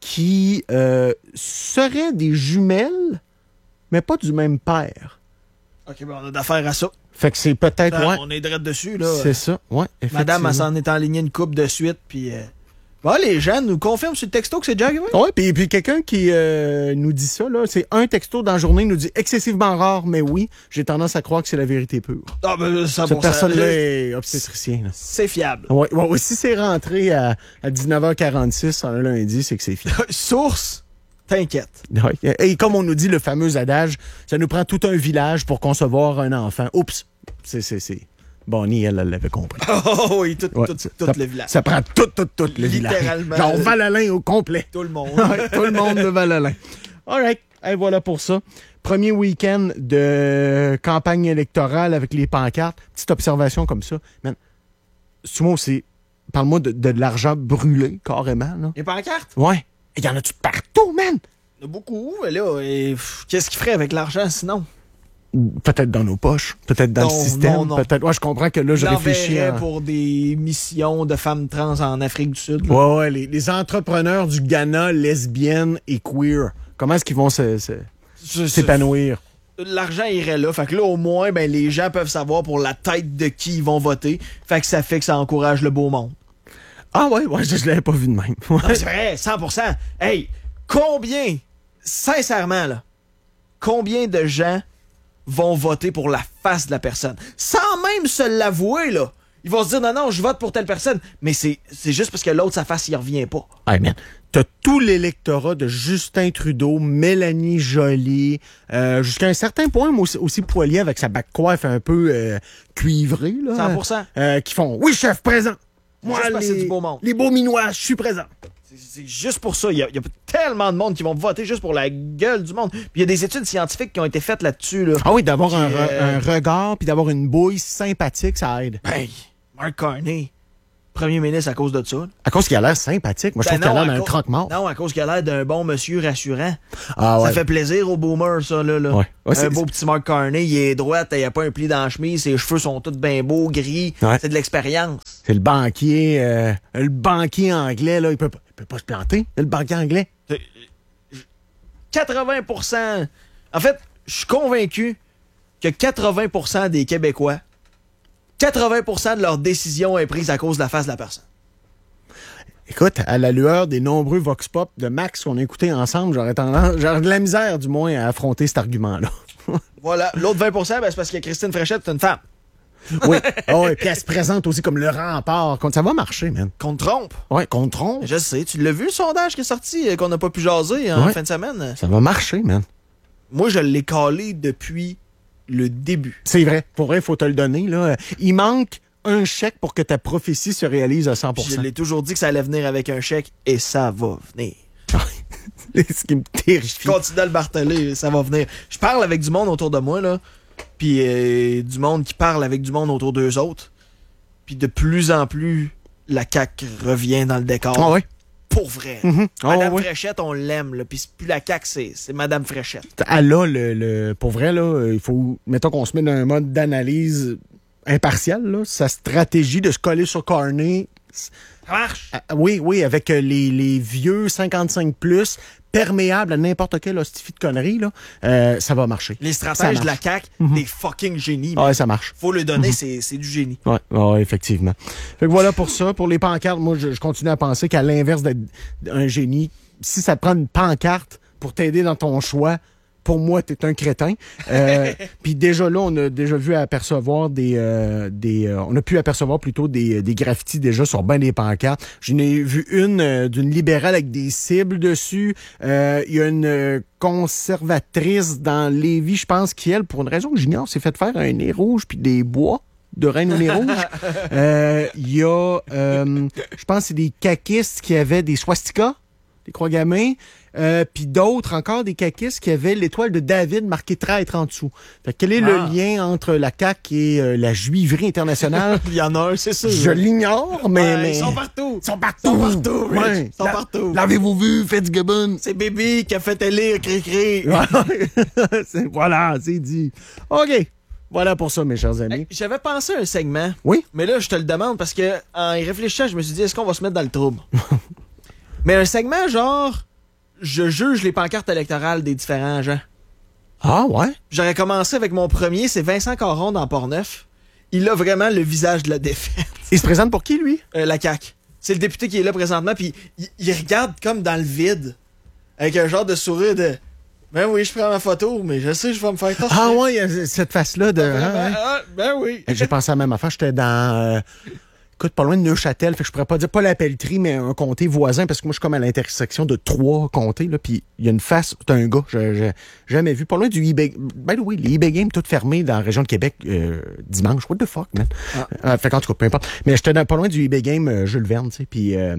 qui euh, seraient des jumelles, mais pas du même père. OK, ben on a d'affaires à ça. Fait que c'est peut-être... Ben, ouais, On est direct dessus, là. c'est ça, ouais, Madame, elle effectivement. s'en est enlignée une coupe de suite, puis... Euh... Bon, les gens nous confirment sur le texto que c'est déjà arrivé. Oui, puis, puis quelqu'un qui euh, nous dit ça, là, c'est un texto dans la journée, nous dit excessivement rare, mais oui, j'ai tendance à croire que c'est la vérité pure. Ah, ben, ça, Cette bon, ça- personne-là est obstétricien. Là. C'est fiable. Ouais, ouais, ouais, si c'est rentré à, à dix-neuf heures quarante-six un lundi, c'est que c'est fini. Source, t'inquiète. Ouais. Et comme on nous dit le fameux adage, ça nous prend tout un village pour concevoir un enfant. Oups, c'est, c'est, c'est. Bonnie, elle, elle l'avait compris. Oh oui, tout, Ouais, tout, ça, tout ça- le village. Ça prend tout, tout, tout le village. Littéralement. Genre Val-Alain au complet. Tout le monde. Ouais, tout le monde de Val-Alain. All right. Et voilà pour ça. Premier week-end de campagne électorale avec les pancartes. Petite observation comme ça. Man, souvent, c'est... Parle-moi de, de, de l'argent brûlé, carrément. Là. Les pancartes? Ouais. Il y en a-tu partout, man? Il y en a beaucoup, mais là, et, pff, qu'est-ce qu'ils feraient avec l'argent sinon? Peut-être dans nos poches. Peut-être dans Non, le système. non, non. Peut-être... Ouais, je comprends que là, je réfléchis L'enverrait à... pour des missions de femmes trans en Afrique du Sud. là. Ouais, ouais. Les, les entrepreneurs du Ghana, lesbiennes et queer. Comment est-ce qu'ils vont se- se- C'est- s'épanouir? L'argent irait là. Fait que là, au moins, ben, les gens peuvent savoir pour la tête de qui ils vont voter. Fait que ça fait que ça encourage le beau monde. Ah ouais, ouais, je, je l'avais pas vu de même. Ouais. Non, c'est vrai, cent pour cent. Hey, combien, sincèrement, là, combien de gens vont voter pour la face de la personne? Sans même se l'avouer, là. Ils vont se dire, non, non, je vote pour telle personne. Mais c'est c'est juste parce que l'autre, sa face, il revient pas. Hey man, t'as tout l'électorat de Justin Trudeau, Mélanie Joly, euh, jusqu'à un certain point, moi aussi, aussi Poilier avec sa back coiffe un peu euh, cuivrée, là. cent pour cent. Euh, qui font « Oui, chef, présent! » Moi, Juste parce que c'est les, du beau monde. les beaux minois, je suis présent. C'est- C'est juste pour ça. Il y, a, il y a tellement de monde qui vont voter juste pour la gueule du monde. Puis il y a des études scientifiques qui ont été faites là-dessus, là. Ah oui, d'avoir un, Puis, re- euh, un regard puis d'avoir une bouille sympathique, ça aide. Hey, Mark Carney, premier ministre à cause de ça. là. À cause qu'il a l'air sympathique, moi je Ben trouve qu'il a non, l'air à d'un cause- croque-mort. Non, à cause qu'il a l'air d'un bon monsieur rassurant. Ah ouais. Ça fait plaisir aux boomers, ça, là. là. Ouais. Ouais, un c'est- beau petit Mark Carney, il est droit, il n'y a pas un pli dans la chemise, ses cheveux sont tous bien beaux, gris. Ouais. C'est de l'expérience. C'est le banquier, euh, le banquier anglais, là, il peut, pas- il peut pas se planter, le banquier anglais. quatre-vingts pour cent. En fait, je suis convaincu que quatre-vingts pour cent des Québécois, quatre-vingts pour cent de leur décision est prise à cause de la face de la personne. Écoute, à la lueur des nombreux vox pop de Max qu'on a écoutés ensemble, j'aurais tendance, j'aurais de la misère, du moins, à affronter cet argument-là. Voilà. L'autre vingt pour cent, ben, c'est parce que Christine Fréchette, c'est une femme. Oui. Ah ouais, puis elle se présente aussi comme le rempart. Quand ça va marcher, man. Qu'on te trompe. Ouais, qu'on te trompe. Je sais. Tu l'as vu, le sondage qui est sorti, euh, qu'on n'a pas pu jaser en Ouais. fin de semaine? Ça va marcher, man. Moi, je l'ai calé depuis le début. C'est vrai. Pour vrai, il faut te le donner, là. Il manque un chèque pour que ta prophétie se réalise à cent pour Puis cent. je l'ai toujours dit que ça allait venir avec un chèque, et ça va venir. Ce qui me terrifie. Continue à le marteler, ça va venir. Je parle avec du monde autour de moi, là. Puis euh, du monde qui parle avec du monde autour d'eux autres. Puis de plus en plus, la C A Q revient dans le décor. Ah ouais? Pour vrai. Mhm. Ah Madame ouais. Fréchette, on l'aime, là. Puis c'est plus la C A Q, c'est, c'est Madame Fréchette. Elle a le, le- Pour vrai, là, il faut. Mettons qu'on se met dans un mode d'analyse impartial, là. Sa stratégie de se coller sur Carney, Ça marche. Ah, oui, oui, avec euh, les, les vieux cinquante-cinq plus, perméables à n'importe quelle hostifie de conneries, là, euh, ça va marcher. Les Ça stratèges de marche. la C A Q, Mhm. des fucking génies. Ah, ouais, ça marche. Faut le donner, c'est, c'est du génie. Oui, ouais, effectivement. Fait que voilà pour ça. Pour les pancartes, moi, je, je continue à penser qu'à l'inverse d'être un génie, si ça te prend une pancarte pour t'aider dans ton choix, pour moi, t'es un crétin. Euh, Puis déjà là, on a déjà vu apercevoir des... euh, des euh, on a pu apercevoir plutôt des, des graffitis déjà sur ben des pancartes. J'en ai vu une euh, d'une libérale avec des cibles dessus. Euh, Il y a une euh, conservatrice dans Lévis, je pense, qui, elle, pour une raison que j'ignore, s'est fait faire un nez rouge puis des bois de reine au nez rouge. Euh, Il y a, euh, je pense, que c'est des caquistes qui avaient des swastikas, des croix gammées. Euh, puis d'autres, encore des caquistes qui avaient l'étoile de David marquée traître en dessous. Fait que quel est Ah. le lien entre la C A Q et euh, la juiverie internationale? Il y en a un, c'est sûr. Je l'ignore, mais, Ouais, mais... Ils sont partout. Ils sont partout. Ils sont partout, Rich. Ouais. Ils sont La- partout. L'avez-vous vu, Fitzgibbon? C'est Baby qui a fait élire Cri-Cri. C'est- voilà, c'est dit. OK. Voilà pour ça, mes chers amis. Hey, J'avais pensé à un segment, Oui? mais là, je te le demande parce que en y réfléchissant, je me suis dit, est-ce qu'on va se mettre dans le trouble? Mais un segment genre, je juge les pancartes électorales des différents gens. Ah, ouais? J'aurais commencé avec mon premier, c'est Vincent Caron dans Port-Neuf. Il a vraiment le visage de la défaite. Il se présente pour qui, lui? Euh, la C A Q. C'est le député qui est là présentement, puis il, il regarde comme dans le vide, avec un genre de sourire de... Ben oui, je prends ma photo, mais je sais, je vais me faire torcher. Ah, ouais, il y a cette face-là de... Ben, hein, hein? ah, ben oui. J'ai pensé à la même affaire. J'étais dans... euh, écoute, pas loin de Neuchâtel. Fait que je pourrais pas dire pas la Pelletrie, mais un comté voisin, parce que moi, je suis comme à l'intersection de trois comtés, là. Puis il y a une face d'un gars, j'ai j'ai jamais vu. Pas loin du eBay... Ben oui, les eBay Games, toutes fermées dans la région de Québec euh, dimanche. What the fuck, man? Ah. Euh, fait qu'en tout cas, peu importe. Mais j'étais dans- pas loin du eBay Game euh, Jules Verne, tu sais. Puis... euh,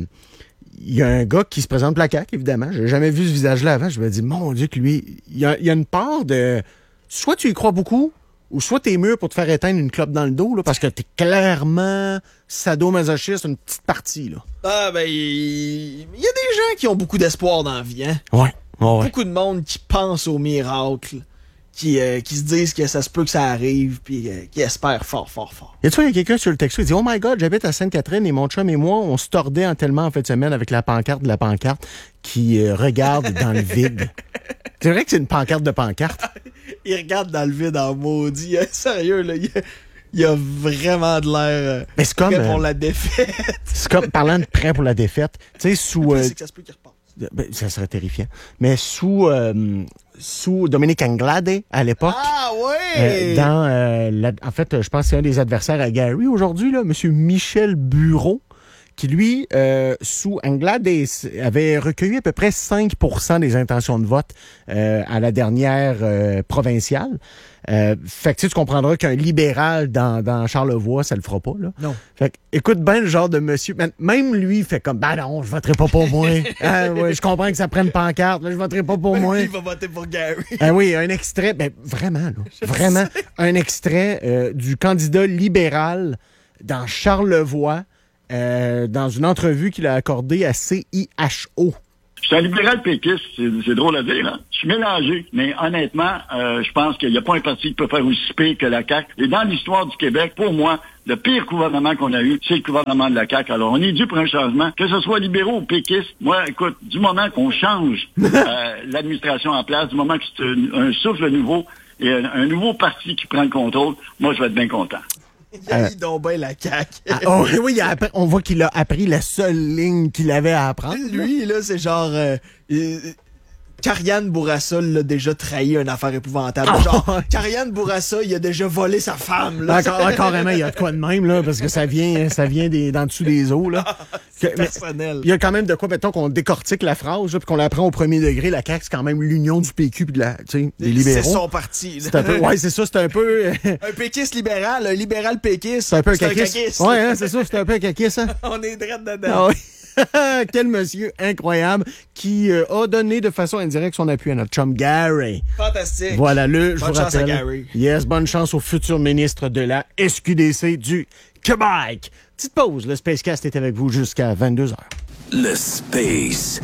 il y a un gars qui se présente pour la C A Q, évidemment. J'ai jamais vu ce visage-là avant. Je me dis, mon Dieu, que lui, il y a, il y a une part de... Soit tu y crois beaucoup, ou soit t'es mûr pour te faire éteindre une clope dans le dos, là, parce que t'es clairement sadomasochiste, une petite partie, là. Ah, ben, il il y a des gens qui ont beaucoup d'espoir dans la vie, hein. Ouais. Ouais. Beaucoup de monde qui pense au miracle, qui, euh, qui se disent que ça se peut que ça arrive, puis euh, qui espèrent fort, fort, fort. Y a-tu il y a quelqu'un sur le texto, il dit, oh my God, j'habite à Sainte-Catherine et mon chum et moi, on se tordait en tellement en fin de semaine avec la pancarte de la pancarte qui euh, regarde dans le vide. C'est vrai que c'est une pancarte de pancarte. Il regarde dans le vide en maudit. Hein, sérieux, là, il a, il a vraiment de l'air euh, Mais c'est comme, prêt pour euh, la défaite. c'est comme, parlant de prêt pour la défaite, tu sais, sous... euh, C'est que ça se peut qu'il reparte. Ben, ça serait terrifiant. Mais sous euh, sous Dominique Anglade, à l'époque, Ah, ouais! euh, dans euh, la- en fait, je pense que c'est un des adversaires à Gary aujourd'hui, là, M. Michel Bureau, qui, lui, euh, sous Anglade, avait recueilli à peu près cinq pour cent des intentions de vote euh, à la dernière euh, provinciale. Euh, fait que tu sais, tu comprendras qu'un libéral dans, dans Charlevoix, ça le fera pas, là. Non. Fait que, écoute bien le genre de monsieur. Man, même lui, il fait comme, ben non, je voterai pas pour moi. Ah, ouais, je comprends que ça prenne pancarte, là, je voterai pas pour moi. Il va voter pour Gary. Ah oui, un extrait, ben vraiment, là, vraiment, un extrait euh, du candidat libéral dans Charlevoix, euh, dans une entrevue qu'il a accordée à C I H O. Je suis un libéral péquiste, c'est, c'est drôle à dire, hein? Je suis mélangé, mais honnêtement, euh, je pense qu'il n'y a pas un parti qui peut faire aussi pire que la C A Q. Et dans l'histoire du Québec, pour moi, le pire gouvernement qu'on a eu, c'est le gouvernement de la C A Q. Alors, on est dû pour un changement, que ce soit libéraux ou péquistes. Moi, écoute, du moment qu'on change euh, l'administration en place, du moment que c'est un, un souffle nouveau et un, un nouveau parti qui prend le contrôle, moi, je vais être bien content. Il a mis donc bien la C A Q. Ah, oh, oui, il a appris- on voit qu'il a appris la seule ligne qu'il avait à apprendre. Lui, là, c'est genre... Euh, euh, Karianne Bourassa l'a déjà trahi une affaire épouvantable. Ah, Genre, ouais. Karianne Bourassa, il a déjà volé sa femme. Là. Encore, encore vraiment, il y a de quoi de même, là, parce que ça vient, ça vient des, d'en dessous des eaux, là. C'est Que- mais- personnel. Il y a quand même de quoi, mettons, qu'on décortique la phrase, là, puis qu'on la prend au premier degré. La C A Q, c'est quand même l'union du P Q puis de la, tu sais, des C'est libéraux. son parti. là. C'est un peu, ouais, c'est ça, c'est un peu, euh, Un péquiste libéral, un libéral péquiste. c'est un peu un c'est caquiste. caquiste. Ouais, hein, c'est ça, c'est un peu un caquiste, hein. On est direct dedans. Ah oui. Quel monsieur incroyable qui euh, a donné de façon indirecte son appui à notre chum Gary. Fantastique. Voilà, le, je Bonne vous chance à rappelle. Gary. Yes, bonne chance au futur ministre de la S Q D C du Québec. Petite pause, le Spacecast est avec vous jusqu'à vingt-deux heures. Le Space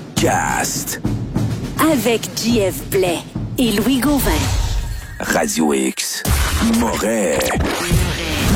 Cast. Avec J F Blais et Louis Gauvin. Radio X. Moret.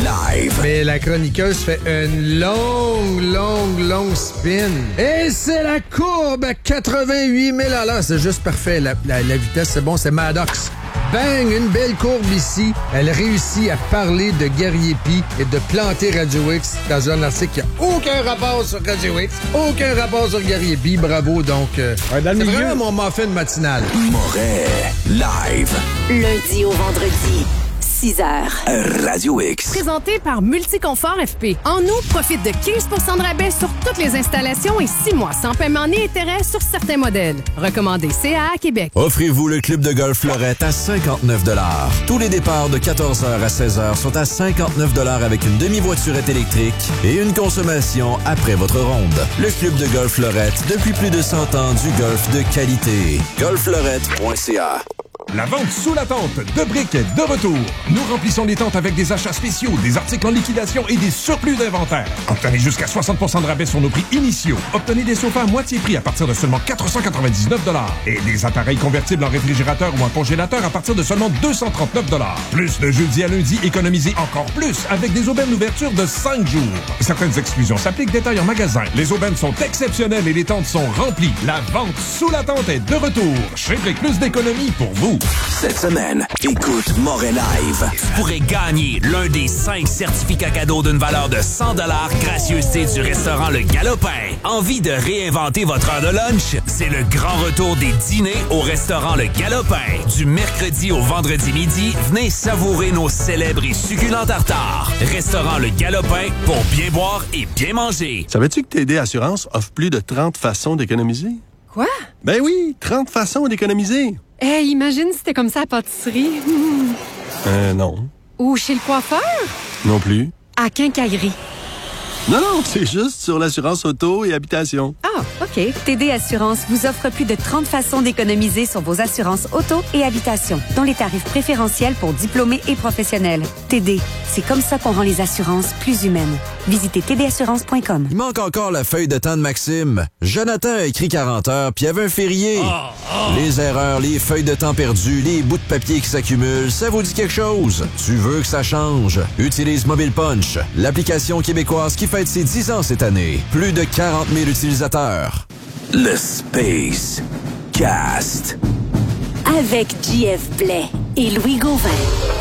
live. Mais la chroniqueuse fait une longue, longue, longue spin. Et c'est la courbe à quatre-vingt-huit mille à l'heure. C'est juste parfait. La, la, la vitesse, c'est bon, c'est Maddox. Bang! Une belle courbe ici. Elle réussit à parler de Guerrier Py et de planter Radio X dans un article qui n'a aucun rapport sur Radio X, aucun rapport sur Guerrier Py. Bravo, donc. Euh, ouais, dans le c'est milieu. Vraiment mon muffin matinal. Moret live. Lundi au vendredi. six heures. Radio X. Présenté par Multiconfort F P. En août, profite de quinze pour cent de rabais sur toutes les installations et six mois sans paiement ni intérêt sur certains modèles. Recommandé C A A Québec. Offrez-vous le club de golf Fleurette à cinquante-neuf dollars. Tous les départs de quatorze heures à seize heures sont à cinquante-neuf dollars avec une demi-voiturette électrique et une consommation après votre ronde. Le club de golf Fleurette, depuis plus de cent ans, du golf de qualité. golf fleurette point c a. La vente sous la tente de briques est de retour. Nous remplissons les tentes avec des achats spéciaux, des articles en liquidation et des surplus d'inventaire. Obtenez jusqu'à soixante pour cent de rabais sur nos prix initiaux. Obtenez des sofas à moitié prix à partir de seulement quatre cent quatre-vingt-dix-neuf dollars et des appareils convertibles en réfrigérateur ou en congélateur à partir de seulement deux cent trente-neuf dollars. Plus de jeudi à lundi, économisez encore plus avec des aubaines d'ouverture de cinq jours. Certaines exclusions s'appliquent, détail en magasin. Les aubaines sont exceptionnelles et les tentes sont remplies. La vente sous la tente est de retour. Chez Brick, plus d'économies pour vous. Cette semaine, écoute Moret Live. Tu pourrais gagner l'un des cinq certificats cadeaux d'une valeur de cent dollars gracieuseté du restaurant Le Galopin. Envie de réinventer votre heure de lunch? C'est le grand retour des dîners au restaurant Le Galopin. Du mercredi au vendredi midi, venez savourer nos célèbres et succulents tartares. Restaurant Le Galopin pour bien boire et bien manger. Savais-tu que T D Assurance offre plus de trente façons d'économiser? Quoi? Ben oui, trente façons d'économiser. Eh, hey, imagine si c'était comme ça à la pâtisserie. Mmh. Euh, non. Ou chez le coiffeur? Non plus. À quincaillerie. Non, non, c'est juste sur l'assurance auto et habitation. Ah, OK. T D Assurance vous offre plus de trente façons d'économiser sur vos assurances auto et habitation, dont les tarifs préférentiels pour diplômés et professionnels. T D, c'est comme ça qu'on rend les assurances plus humaines. Visitez t d assurance point com. Il manque encore la feuille de temps de Maxime. Jonathan a écrit quarante heures, puis il y avait un férié. Oh, oh. Les erreurs, les feuilles de temps perdues, les bouts de papier qui s'accumulent, ça vous dit quelque chose? Tu veux que ça change? Utilise Mobile Punch, l'application québécoise qui fête ses dix ans cette année. Plus de quarante mille utilisateurs. Le Space Cast. Avec J F Blais et Louis Gauvin.